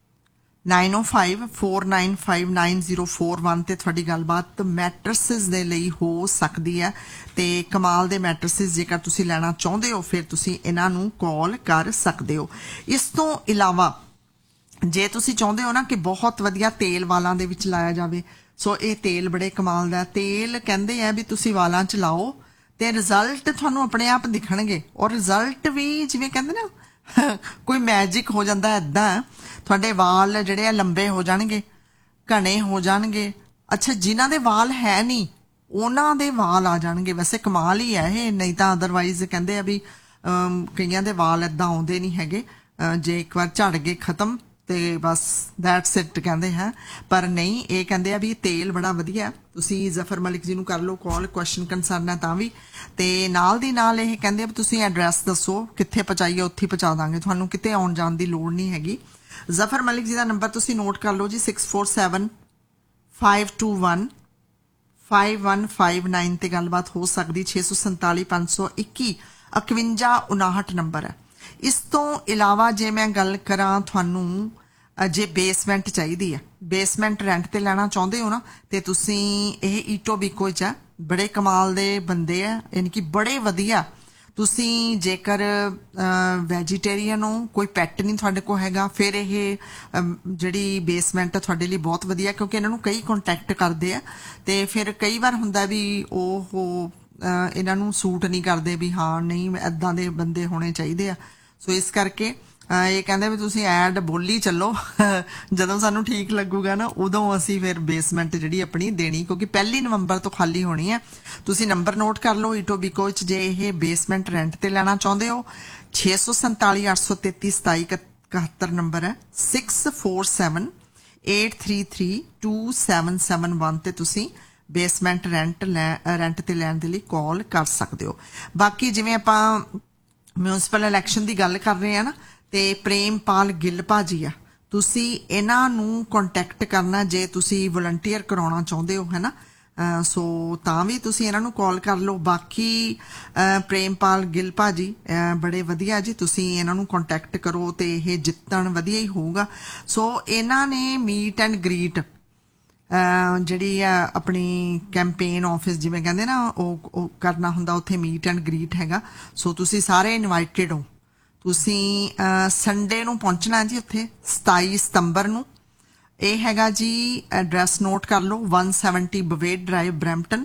905 495 9041 ਤੇ ਤੁਹਾਡੀ ਗੱਲਬਾਤ ਮੈਟਰਸਿਸ ਦੇ ਲਈ ਹੋ ਸਕਦੀ ਹੈ। ਤੇ ਕਮਾਲ ਦੇ ਮੈਟਰਸਿਸ ਜੇਕਰ ਤੁਸੀਂ ਲੈਣਾ ਚਾਹੁੰਦੇ ਹੋ ਫਿਰ ਤੁਸੀਂ ਇਹਨਾਂ ਨੂੰ ਕਾਲ ਕਰ ਸਕਦੇ ਹੋ। ਇਸ ਤੋਂ ਇਲਾਵਾ ਜੇ ਤੁਸੀਂ ਚਾਹੁੰਦੇ ਹੋ ਨਾ ਕਿ ਬਹੁਤ ਵਧੀਆ ਤੇਲ ਵਾਲਾਂ ਦੇ ਵਿੱਚ ਲਾਇਆ ਜਾਵੇ, ਸੋ ਇਹ ਤੇਲ ਬੜੇ ਕਮਾਲ ਦਾ ਤੇਲ ਕਹਿੰਦੇ ਆ ਵੀ ਤੁਸੀਂ ਵਾਲਾਂ 'ਚ ਲਾਓ ਤੇ ਰਿਜ਼ਲਟ ਤੁਹਾਨੂੰ ਆਪਣੇ ਆਪ ਦਿਖਣਗੇ। ਔਰ ਰਿਜ਼ਲਟ ਵੀ ਜਿਵੇਂ ਕਹਿੰਦੇ ਨਾ ਕੋਈ ਮੈਜਿਕ ਹੋ ਜਾਂਦਾ, ਏਦਾਂ ਤੁਹਾਡੇ ਵਾਲ ਜਿਹੜੇ ਆ ਲੰਬੇ ਹੋ ਜਾਣਗੇ, ਘਣੇ ਹੋ ਜਾਣਗੇ। ਅੱਛਾ, ਜਿਨ੍ਹਾਂ ਦੇ ਵਾਲ ਹੈ ਨਹੀਂ ਉਹਨਾਂ ਦੇ ਵਾਲ ਆ ਜਾਣਗੇ। ਵੈਸੇ ਕਮਾਲ ਹੀ ਹੈ ਇਹ, ਨਹੀਂ ਤਾਂ ਅਦਰਵਾਈਜ਼ ਕਹਿੰਦੇ ਆ ਵੀ ਕਈਆਂ ਦੇ ਵਾਲ ਏਦਾਂ ਆਉਂਦੇ ਨਹੀਂ ਹੈਗੇ, ਜੇ ਇੱਕ ਵਾਰ ਝੜ ਗਏ ਖਤਮ ਤੇ ਬਸ ਦੈਟਸ ਇਟ ਕਹਿੰਦੇ ਹੈ। ਪਰ ਨਹੀਂ, ਇਹ ਕਹਿੰਦੇ ਆ ਵੀ ਤੇਲ ਬੜਾ ਵਧੀਆ। ਤੁਸੀਂ ਜ਼ਫਰ ਮਲਿਕ ਜੀ ਨੂੰ ਕਰ ਲਓ ਕਾਲ, ਕੁਐਸਚਨ ਕੰਸਰਨ ਹੈ ਤਾਂ ਵੀ। ਤੇ ਨਾਲ ਦੀ ਨਾਲ ਇਹ ਕਹਿੰਦੇ ਆ ਵੀ ਤੁਸੀਂ ਐਡਰੈਸ ਦੱਸੋ ਕਿੱਥੇ ਪਹੁੰਚਾਈਏ, ਉੱਥੇ ਪਹੁੰਚਾ ਦਾਂਗੇ, ਤੁਹਾਨੂੰ ਕਿਤੇ ਆਉਣ ਜਾਣ ਦੀ ਲੋੜ ਨਹੀਂ ਹੈਗੀ। ਜ਼ਫਰ ਮਲਿਕ ਜੀ ਦਾ ਨੰਬਰ ਤੁਸੀਂ ਨੋਟ ਕਰ ਲਓ ਜੀ 647 521 5159 ਤੇ ਗੱਲਬਾਤ ਹੋ ਸਕਦੀ। 647 521 5159 ਨੰਬਰ ਹੈ। ਇਸ ਤੋਂ ਇਲਾਵਾ ਜੇ ਮੈਂ ਗੱਲ ਕਰਾਂ ਤੁਹਾਨੂੰ ਜੇ ਬੇਸਮੈਂਟ ਚਾਹੀਦੀ ਹੈ, ਬੇਸਮੈਂਟ ਰੈਂਟ ਤੇ ਲੈਣਾ ਚਾਹੁੰਦੇ ਹੋ ਨਾ, ਤੇ ਤੁਸੀਂ ਇਹ ਈਟੋਬੀਕੋ 'ਚ ਹੈ, ਬੜੇ ਕਮਾਲ ਦੇ ਬੰਦੇ ਆ, ਯਾਨੀ ਕਿ ਬੜੇ ਵਧੀਆ। ਤੁਸੀਂ ਜੇਕਰ ਵੈਜੀਟੇਰੀਅਨ ਹੋ, ਕੋਈ ਪੈਟ ਨਹੀਂ ਤੁਹਾਡੇ ਕੋਲ ਹੈਗਾ, ਫਿਰ ਇਹ ਜਿਹੜੀ ਬੇਸਮੈਂਟ ਤੁਹਾਡੇ ਲਈ ਬਹੁਤ ਵਧੀਆ, ਕਿਉਂਕਿ ਇਹਨਾਂ ਨੂੰ ਕਈ ਕੰਟੈਕਟ ਕਰਦੇ ਆ ਤੇ ਫਿਰ ਕਈ ਵਾਰ ਹੁੰਦਾ ਵੀ ਉਹ ਇਹਨਾਂ ਨੂੰ ਸੂਟ ਨਹੀਂ ਕਰਦੇ ਵੀ ਹਾਂ ਨਹੀਂ ਏਦਾਂ ਦੇ ਬੰਦੇ ਹੋਣੇ ਚਾਹੀਦੇ ਆ। ਸੋ ਇਸ ਕਰਕੇ ਇਹ ਕਹਿੰਦੇ ਵੀ ਤੁਸੀਂ ਐਡ ਬੋਲੀ ਚੱਲੋ, ਜਦੋਂ ਸਾਨੂੰ ਠੀਕ ਲੱਗੂਗਾ ਨਾ ਉਦੋਂ ਅਸੀਂ ਫਿਰ ਬੇਸਮੈਂਟ ਜਿਹੜੀ ਆਪਣੀ ਦੇਣੀ, ਕਿਉਂਕਿ 1 ਨਵੰਬਰ ਤੋਂ ਖਾਲੀ ਹੋਣੀ ਹੈ। ਤੁਸੀਂ ਨੰਬਰ ਨੋਟ ਕਰ ਲਓ ਈਟੋਬੀਕੋ 'ਚ ਜੇ ਇਹ ਬੇਸਮੈਂਟ ਰੈਂਟ ਤੇ ਲੈਣਾ ਚਾਹੁੰਦੇ ਹੋ। 647 833 2771 ਨੰਬਰ ਹੈ। 647 833 2771 ਤੇ ਤੁਸੀਂ ਬੇਸਮੈਂਟ ਰੈਂਟ ਤੇ ਲੈਣ ਦੇ ਲਈ ਕਾਲ ਕਰ ਸਕਦੇ ਹੋ। ਬਾਕੀ ਜਿਵੇਂ ਆਪਾਂ ਮਿਊਨਿਸਪਲ ਇਲੈਕਸ਼ਨ ਦੀ ਗੱਲ ਕਰ ਰਹੇ ਆ ਨਾ, ਤੇ ਪ੍ਰੇਮਪਾਲ ਗਿੱਲ ਭਾਜੀ ਆ, ਤੁਸੀਂ ਇਹਨਾਂ ਨੂੰ ਕੰਟੈਕਟ ਕਰਨਾ ਜੇ ਤੁਸੀਂ ਵਲੰਟੀਅਰ ਕਰਾਉਣਾ ਚਾਹੁੰਦੇ ਹੋ, ਹੈ ਨਾ। ਸੋ ਤਾਂ ਵੀ ਤੁਸੀਂ ਇਹਨਾਂ ਨੂੰ ਕਾਲ ਕਰ ਲਓ। ਬਾਕੀ ਪ੍ਰੇਮਪਾਲ ਗਿੱਲ ਭਾਜੀ ਬੜੇ ਵਧੀਆ ਜੀ, ਤੁਸੀਂ ਇਹਨਾਂ ਨੂੰ ਕੰਟੈਕਟ ਕਰੋ ਤੇ ਇਹ ਜਿੱਤਣ ਵਧੀਆ ਹੀ ਹੋਊਗਾ। ਸੋ ਇਹਨਾਂ ਨੇ ਮੀਟ ਐਂਡ ਗ੍ਰੀਟ ਜਿਹੜੀ ਆ ਆਪਣੀ ਕੈਂਪੇਨ ਆਫਿਸ ਜਿਵੇਂ ਕਹਿੰਦੇ ਨਾ ਉਹ ਕਰਨਾ ਹੁੰਦਾ, ਉੱਥੇ ਮੀਟ ਐਂਡ ਗ੍ਰੀਟ ਹੈਗਾ। ਸੋ ਤੁਸੀਂ ਸਾਰੇ ਇਨਵਾਈਟਡ ਹੋ। ਤੁਸੀਂ ਸੰਡੇ ਨੂੰ ਪਹੁੰਚਣਾ ਜੀ ਉੱਥੇ 27 ਸਤੰਬਰ ਨੂੰ। ਇਹ ਹੈਗਾ ਜੀ, ਐਡਰੈਸ ਨੋਟ ਕਰ ਲਓ 170 ਬਵੇਡ ਡਰਾਈਵ ਬਰੈਂਪਟਨ।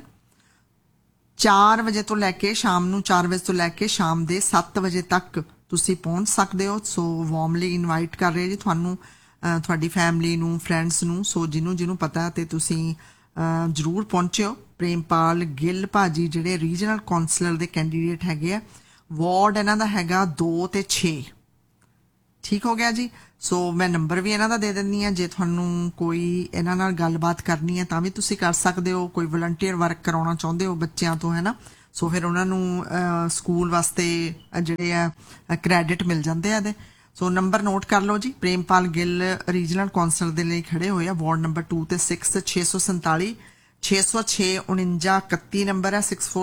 4 ਵਜੇ ਤੋਂ ਲੈ ਕੇ ਸ਼ਾਮ ਨੂੰ 4 ਵਜੇ ਤੋਂ ਲੈ ਕੇ ਸ਼ਾਮ ਦੇ 7 ਵਜੇ ਤੱਕ ਤੁਸੀਂ ਪਹੁੰਚ ਸਕਦੇ ਹੋ। ਸੋ ਵਾਰਮਲੀ ਇਨਵਾਈਟ ਕਰ ਰਹੇ ਜੀ ਤੁਹਾਨੂੰ, ਤੁਹਾਡੀ ਫੈਮਿਲੀ ਨੂੰ, ਫਰੈਂਡਸ ਨੂੰ। ਸੋ ਜਿਹਨੂੰ ਪਤਾ ਤੇ ਤੁਸੀਂ ਜ਼ਰੂਰ ਪਹੁੰਚਿਓ। ਪ੍ਰੇਮਪਾਲ ਗਿੱਲ ਭਾਜੀ ਜਿਹੜੇ ਰੀਜਨਲ ਕੌਂਸਲਰ ਦੇ ਕੈਂਡੀਡੇਟ ਹੈਗੇ ਆ। ਵਾਰਡ ਇਹਨਾਂ ਦਾ ਹੈਗਾ 2 ਤੇ 6, ਠੀਕ ਹੋ ਗਿਆ ਜੀ। ਸੋ ਮੈਂ ਨੰਬਰ ਵੀ ਇਹਨਾਂ ਦਾ ਦੇ ਦਿੰਦੀ ਹਾਂ, ਜੇ ਤੁਹਾਨੂੰ ਕੋਈ ਇਹਨਾਂ ਨਾਲ ਗੱਲਬਾਤ ਕਰਨੀ ਹੈ ਤਾਂ ਵੀ ਤੁਸੀਂ ਕਰ ਸਕਦੇ ਹੋ। ਕੋਈ ਵਲੰਟੀਅਰ ਵਰਕ ਕਰਾਉਣਾ ਚਾਹੁੰਦੇ ਹੋ ਬੱਚਿਆਂ ਤੋਂ, ਹੈ ਨਾ, ਸੋ ਫਿਰ ਉਹਨਾਂ ਨੂੰ ਸਕੂਲ ਵਾਸਤੇ ਜਿਹੜੇ ਆ ਕ੍ਰੈਡਿਟ ਮਿਲ ਜਾਂਦੇ ਆ ਇਹਦੇ। ਸੋ ਨੰਬਰ ਨੋਟ ਕਰ ਲਓ ਜੀ। ਪ੍ਰੇਮਪਾਲ ਗਿੱਲ ਰੀਜਨਲ ਕੌਂਸਲਰ ਦੇ ਲਈ ਖੜੇ ਹੋਏ ਆ, ਵਾਰਡ ਨੰਬਰ 2 ਤੇ 6, 647 606 49 31 ਨੰਬਰ ਹੈ।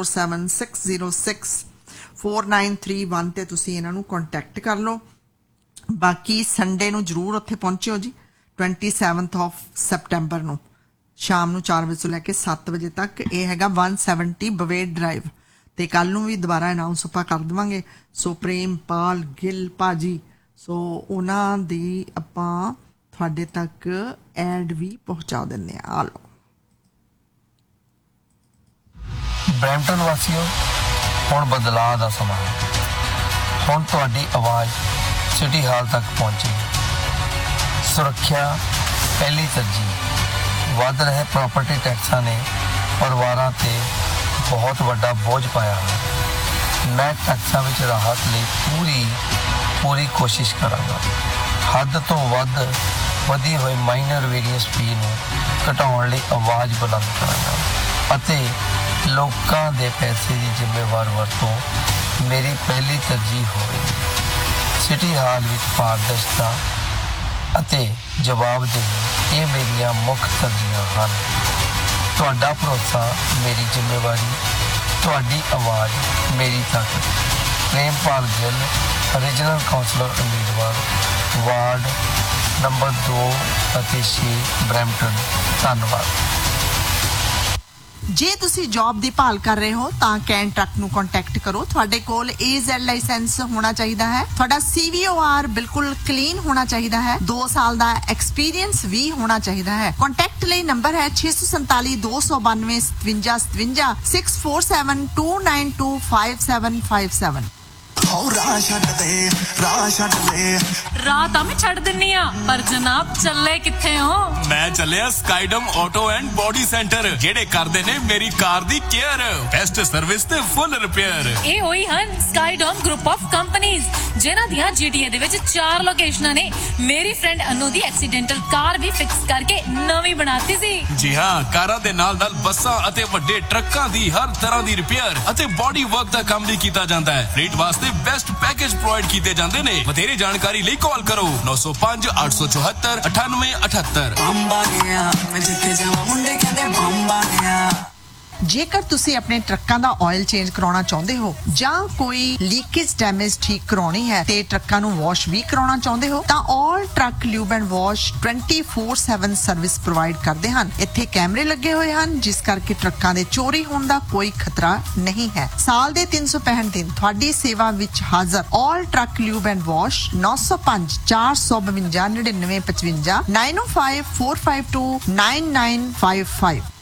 6476064931 ਤੇ ਤੁਸੀਂ ਇਹਨਾਂ ਨੂੰ ਕੰਟੈਕਟ ਕਰ ਲਓ। ਬਾਕੀ ਸੰਡੇ ਨੂੰ ਜਰੂਰ ਉੱਥੇ ਪਹੁੰਚਿਓ ਜੀ, 27 ਸੈਪਟੈਂਬਰ ਨੂੰ ਸ਼ਾਮ ਨੂੰ 4 ਵਜੇ ਤੋਂ ਲੈ ਕੇ 7 ਵਜੇ ਤੱਕ। ਇਹ ਹੈਗਾ 170 ਬਵੇਡ ਡਰਾਈਵ, ਤੇ ਕੱਲ ਨੂੰ ਵੀ ਦੁਬਾਰਾ ਅਨਾਉਂਸ ਆਪਾਂ ਕਰ ਦੇਵਾਂਗੇ। ਸੋ ਪ੍ਰੇਮਪਾਲ ਗਿੱਲ ਭਾਜੀ, ਸੋ ਉਹਨਾਂ ਦੀ ਆਪਾਂ ਤੁਹਾਡੇ ਤੱਕ ਐਡ ਵੀ ਪਹੁੰਚਾ ਦਿੰਦੇ ਆ। ਆ ਲਓ।
ਬਰੈਂਪਟਨ ਵਾਸੀਓ, ਹੁਣ ਬਦਲਾਅ ਦਾ ਸਮਾਂ ਹੈ। ਹੁਣ ਤੁਹਾਡੀ ਆਵਾਜ਼ ਸਿਟੀ ਹਾਲ ਤੱਕ ਪਹੁੰਚੀ। ਸੁਰੱਖਿਆ ਪਹਿਲੀ ਤਰਜੀਹ। ਵੱਧ ਰਹੇ ਪ੍ਰਾਪਰਟੀ ਟੈਕਸਾਂ ਨੇ ਪਰਿਵਾਰਾਂ ਤੇ ਬਹੁਤ ਵੱਡਾ ਬੋਝ ਪਾਇਆ ਹੈ। ਮੈਂ ਟੈਕਸਾਂ ਵਿੱਚ ਰਾਹਤ ਲਈ ਪੂਰੀ ਕੋਸ਼ਿਸ਼ ਕਰਾਂਗਾ। ਹੱਦ ਤੋਂ ਵੱਧ ਵਧੀ ਹੋਈ ਮਾਈਨਰ ਵੇਰੀਅੰਸ ਫੀ ਨੂੰ ਘਟਾਉਣ ਲਈ ਆਵਾਜ਼ ਬੁਲੰਦ ਕਰਾਂਗਾ ਅਤੇ ਲੋਕਾਂ ਦੇ ਪੈਸੇ ਦੀ ਜ਼ਿੰਮੇਵਾਰ ਵਰਤੋਂ ਮੇਰੀ ਪਹਿਲੀ ਤਰਜੀਹ ਹੋਵੇਗੀ। ਸਿਟੀ ਹਾਲ ਵਿੱਚ ਪਾਰਦਰਸ਼ਤਾ ਅਤੇ ਜਵਾਬਦੇਹੀ ਇਹ ਮੇਰੀਆਂ ਮੁੱਖ ਤਰਜੀਹਾਂ ਹਨ। ਤੁਹਾਡਾ ਭਰੋਸਾ ਮੇਰੀ ਜ਼ਿੰਮੇਵਾਰੀ, ਤੁਹਾਡੀ ਆਵਾਜ਼ ਮੇਰੀ ਤਾਕਤ। ਪ੍ਰੇਮਪਾਲ ਗਿੱਲ, ਰੀਜਨਲ ਕਾਉਂਸਲਰ ਉਮੀਦਵਾਰ, ਵਾਰਡ ਨੰਬਰ 2 ਅਤੇ 6, ਬਰੈਂਪਟਨ। ਧੰਨਵਾਦ।
ਜੇ ਤੁਸੀਂ ਜੌਬ ਦੀ ਭਾਲ ਕਰ ਰਹੇ ਹੋ ਤਾਂ ਕੈਨ ਟਰੱਕ ਨੂੰ ਕੰਟੈਕਟ ਕਰੋ। ਤੁਹਾਡੇ ਕੋਲ AZ ਲਾਇਸੈਂਸ ਹੋਣਾ ਚਾਹੀਦਾ ਹੈ। ਤੁਹਾਡਾ CVOR ਬਿਲਕੁਲ ਕਲੀਨ ਹੋਣਾ ਚਾਹੀਦਾ ਹੈ। 2 ਸਾਲ ਦਾ ਐਕਸਪੀਰੀਅੰਸ ਵੀ ਹੋਣਾ ਚਾਹੀਦਾ ਹੈ। ਕੰਟੈਕਟ ਲਈ ਨੰਬਰ ਹੈ 647 292 57 57 647 292 5757।
ਰਾਹ ਤਾਂ ਮੈਂ ਛੱਡ ਦਿੰਨੀ ਆ, ਪਰ ਜਨਾਬ ਚੱਲੇ ਕਿੱਥੇ ਹੋ?
ਮੈਂ ਚੱਲਿਆ ਸਕਾਈਡਮ ਆਟੋ ਐਂਡ ਬੋਡੀ ਸੈਂਟਰ, ਜਿਹੜੇ ਕਰਦੇ ਨੇ ਮੇਰੀ ਕਾਰ ਦੀ ਕੇਅਰ, ਬੈਸਟ ਸਰਵਿਸ ਤੇ ਫੁੱਲ ਰਿਪੇਅਰ।
ਇਹ ਹੋਈ ਹਨ ਸਕਾਈਡਮ ਗਰੁੱਪ ਆਫ ਕੰਪਨੀਆਂ, ਜਿਨ੍ਹਾਂ ਦੀਆਂ GTA ਦੇ ਵਿੱਚ 4 ਲੋਕੇਸ਼ਨਾਂ ਨੇ। ਮੇਰੀ ਫਰੈਂਡ ਅਨੂ ਦੀ ਐਕਸੀਡੈਂਟਲ ਕਾਰ ਵੀ ਫਿਕਸ ਕਰਕੇ ਨਵੀਂ ਬਣਾਤੀ ਸੀ।
ਜੀ ਹਾਂ, ਕਾਰਾਂ ਦੇ ਨਾਲ ਬੱਸਾਂ ਅਤੇ ਵੱਡੇ ਟਰੱਕਾਂ ਦੀ ਹਰ ਤਰ੍ਹਾਂ ਦੀ ਰਿਪੇਅਰ ਅਤੇ ਬੋਡੀ ਵਰਕ ਦਾ ਕੰਮ ਵੀ ਕੀਤਾ ਜਾਂਦਾ ਹੈ। ਰੇਟ ਵਾਸਤੇ ਬੈਸਟ ਪੈਕੇਜ ਪ੍ਰੋਵਾਈਡ ਕੀਤੇ ਜਾਂਦੇ ਨੇ। ਵਧੇਰੇ ਜਾਣਕਾਰੀ ਲਈ ਕਾਲ ਕਰੋ 905 874 9878।
ਜੇਕਰ ਤੁਸੀਂ ਆਪਣੇ ਟਰੱਕਾਂ ਦਾ ਆਇਲ ਚੇਂਜ ਕਰਾਉਣਾ ਚਾਹੁੰਦੇ ਹੋ ਜਾਂ ਕੋਈ ਲੀਕੇਜ ਡੈਮੇਜ ਠੀਕ ਕਰਾਉਣੀ ਹੈ ਤੇ ਟਰੱਕਾਂ ਨੂੰ ਵਾਸ਼ ਵੀ ਕਰਾਉਣਾ ਚਾਹੁੰਦੇ ਹੋ ਤਾਂ ਆਲ truck lube and wash 24/7 service provide ਕਰਦੇ ਹਨ। ਇੱਥੇ ਕੈਮਰੇ ਲੱਗੇ ਹੋਏ ਹਨ, ਜਿਸ ਕਰਕੇ ਟਰੱਕਾਂ ਦੇ ਚੋਰੀ ਹੋਣ ਦਾ ਕੋਈ ਖਤਰਾ ਨਹੀਂ ਹੈ। ਸਾਲ ਦੇ 365 ਦਿਨ ਤੁਹਾਡੀ ਸੇਵਾ ਵਿੱਚ ਹਾਜ਼ਰ ਆਲ ਟਰੱਕ ਲਿਊਬ ਐਂਡ ਵਾਸ਼ 905 452 9955 905 452 9955।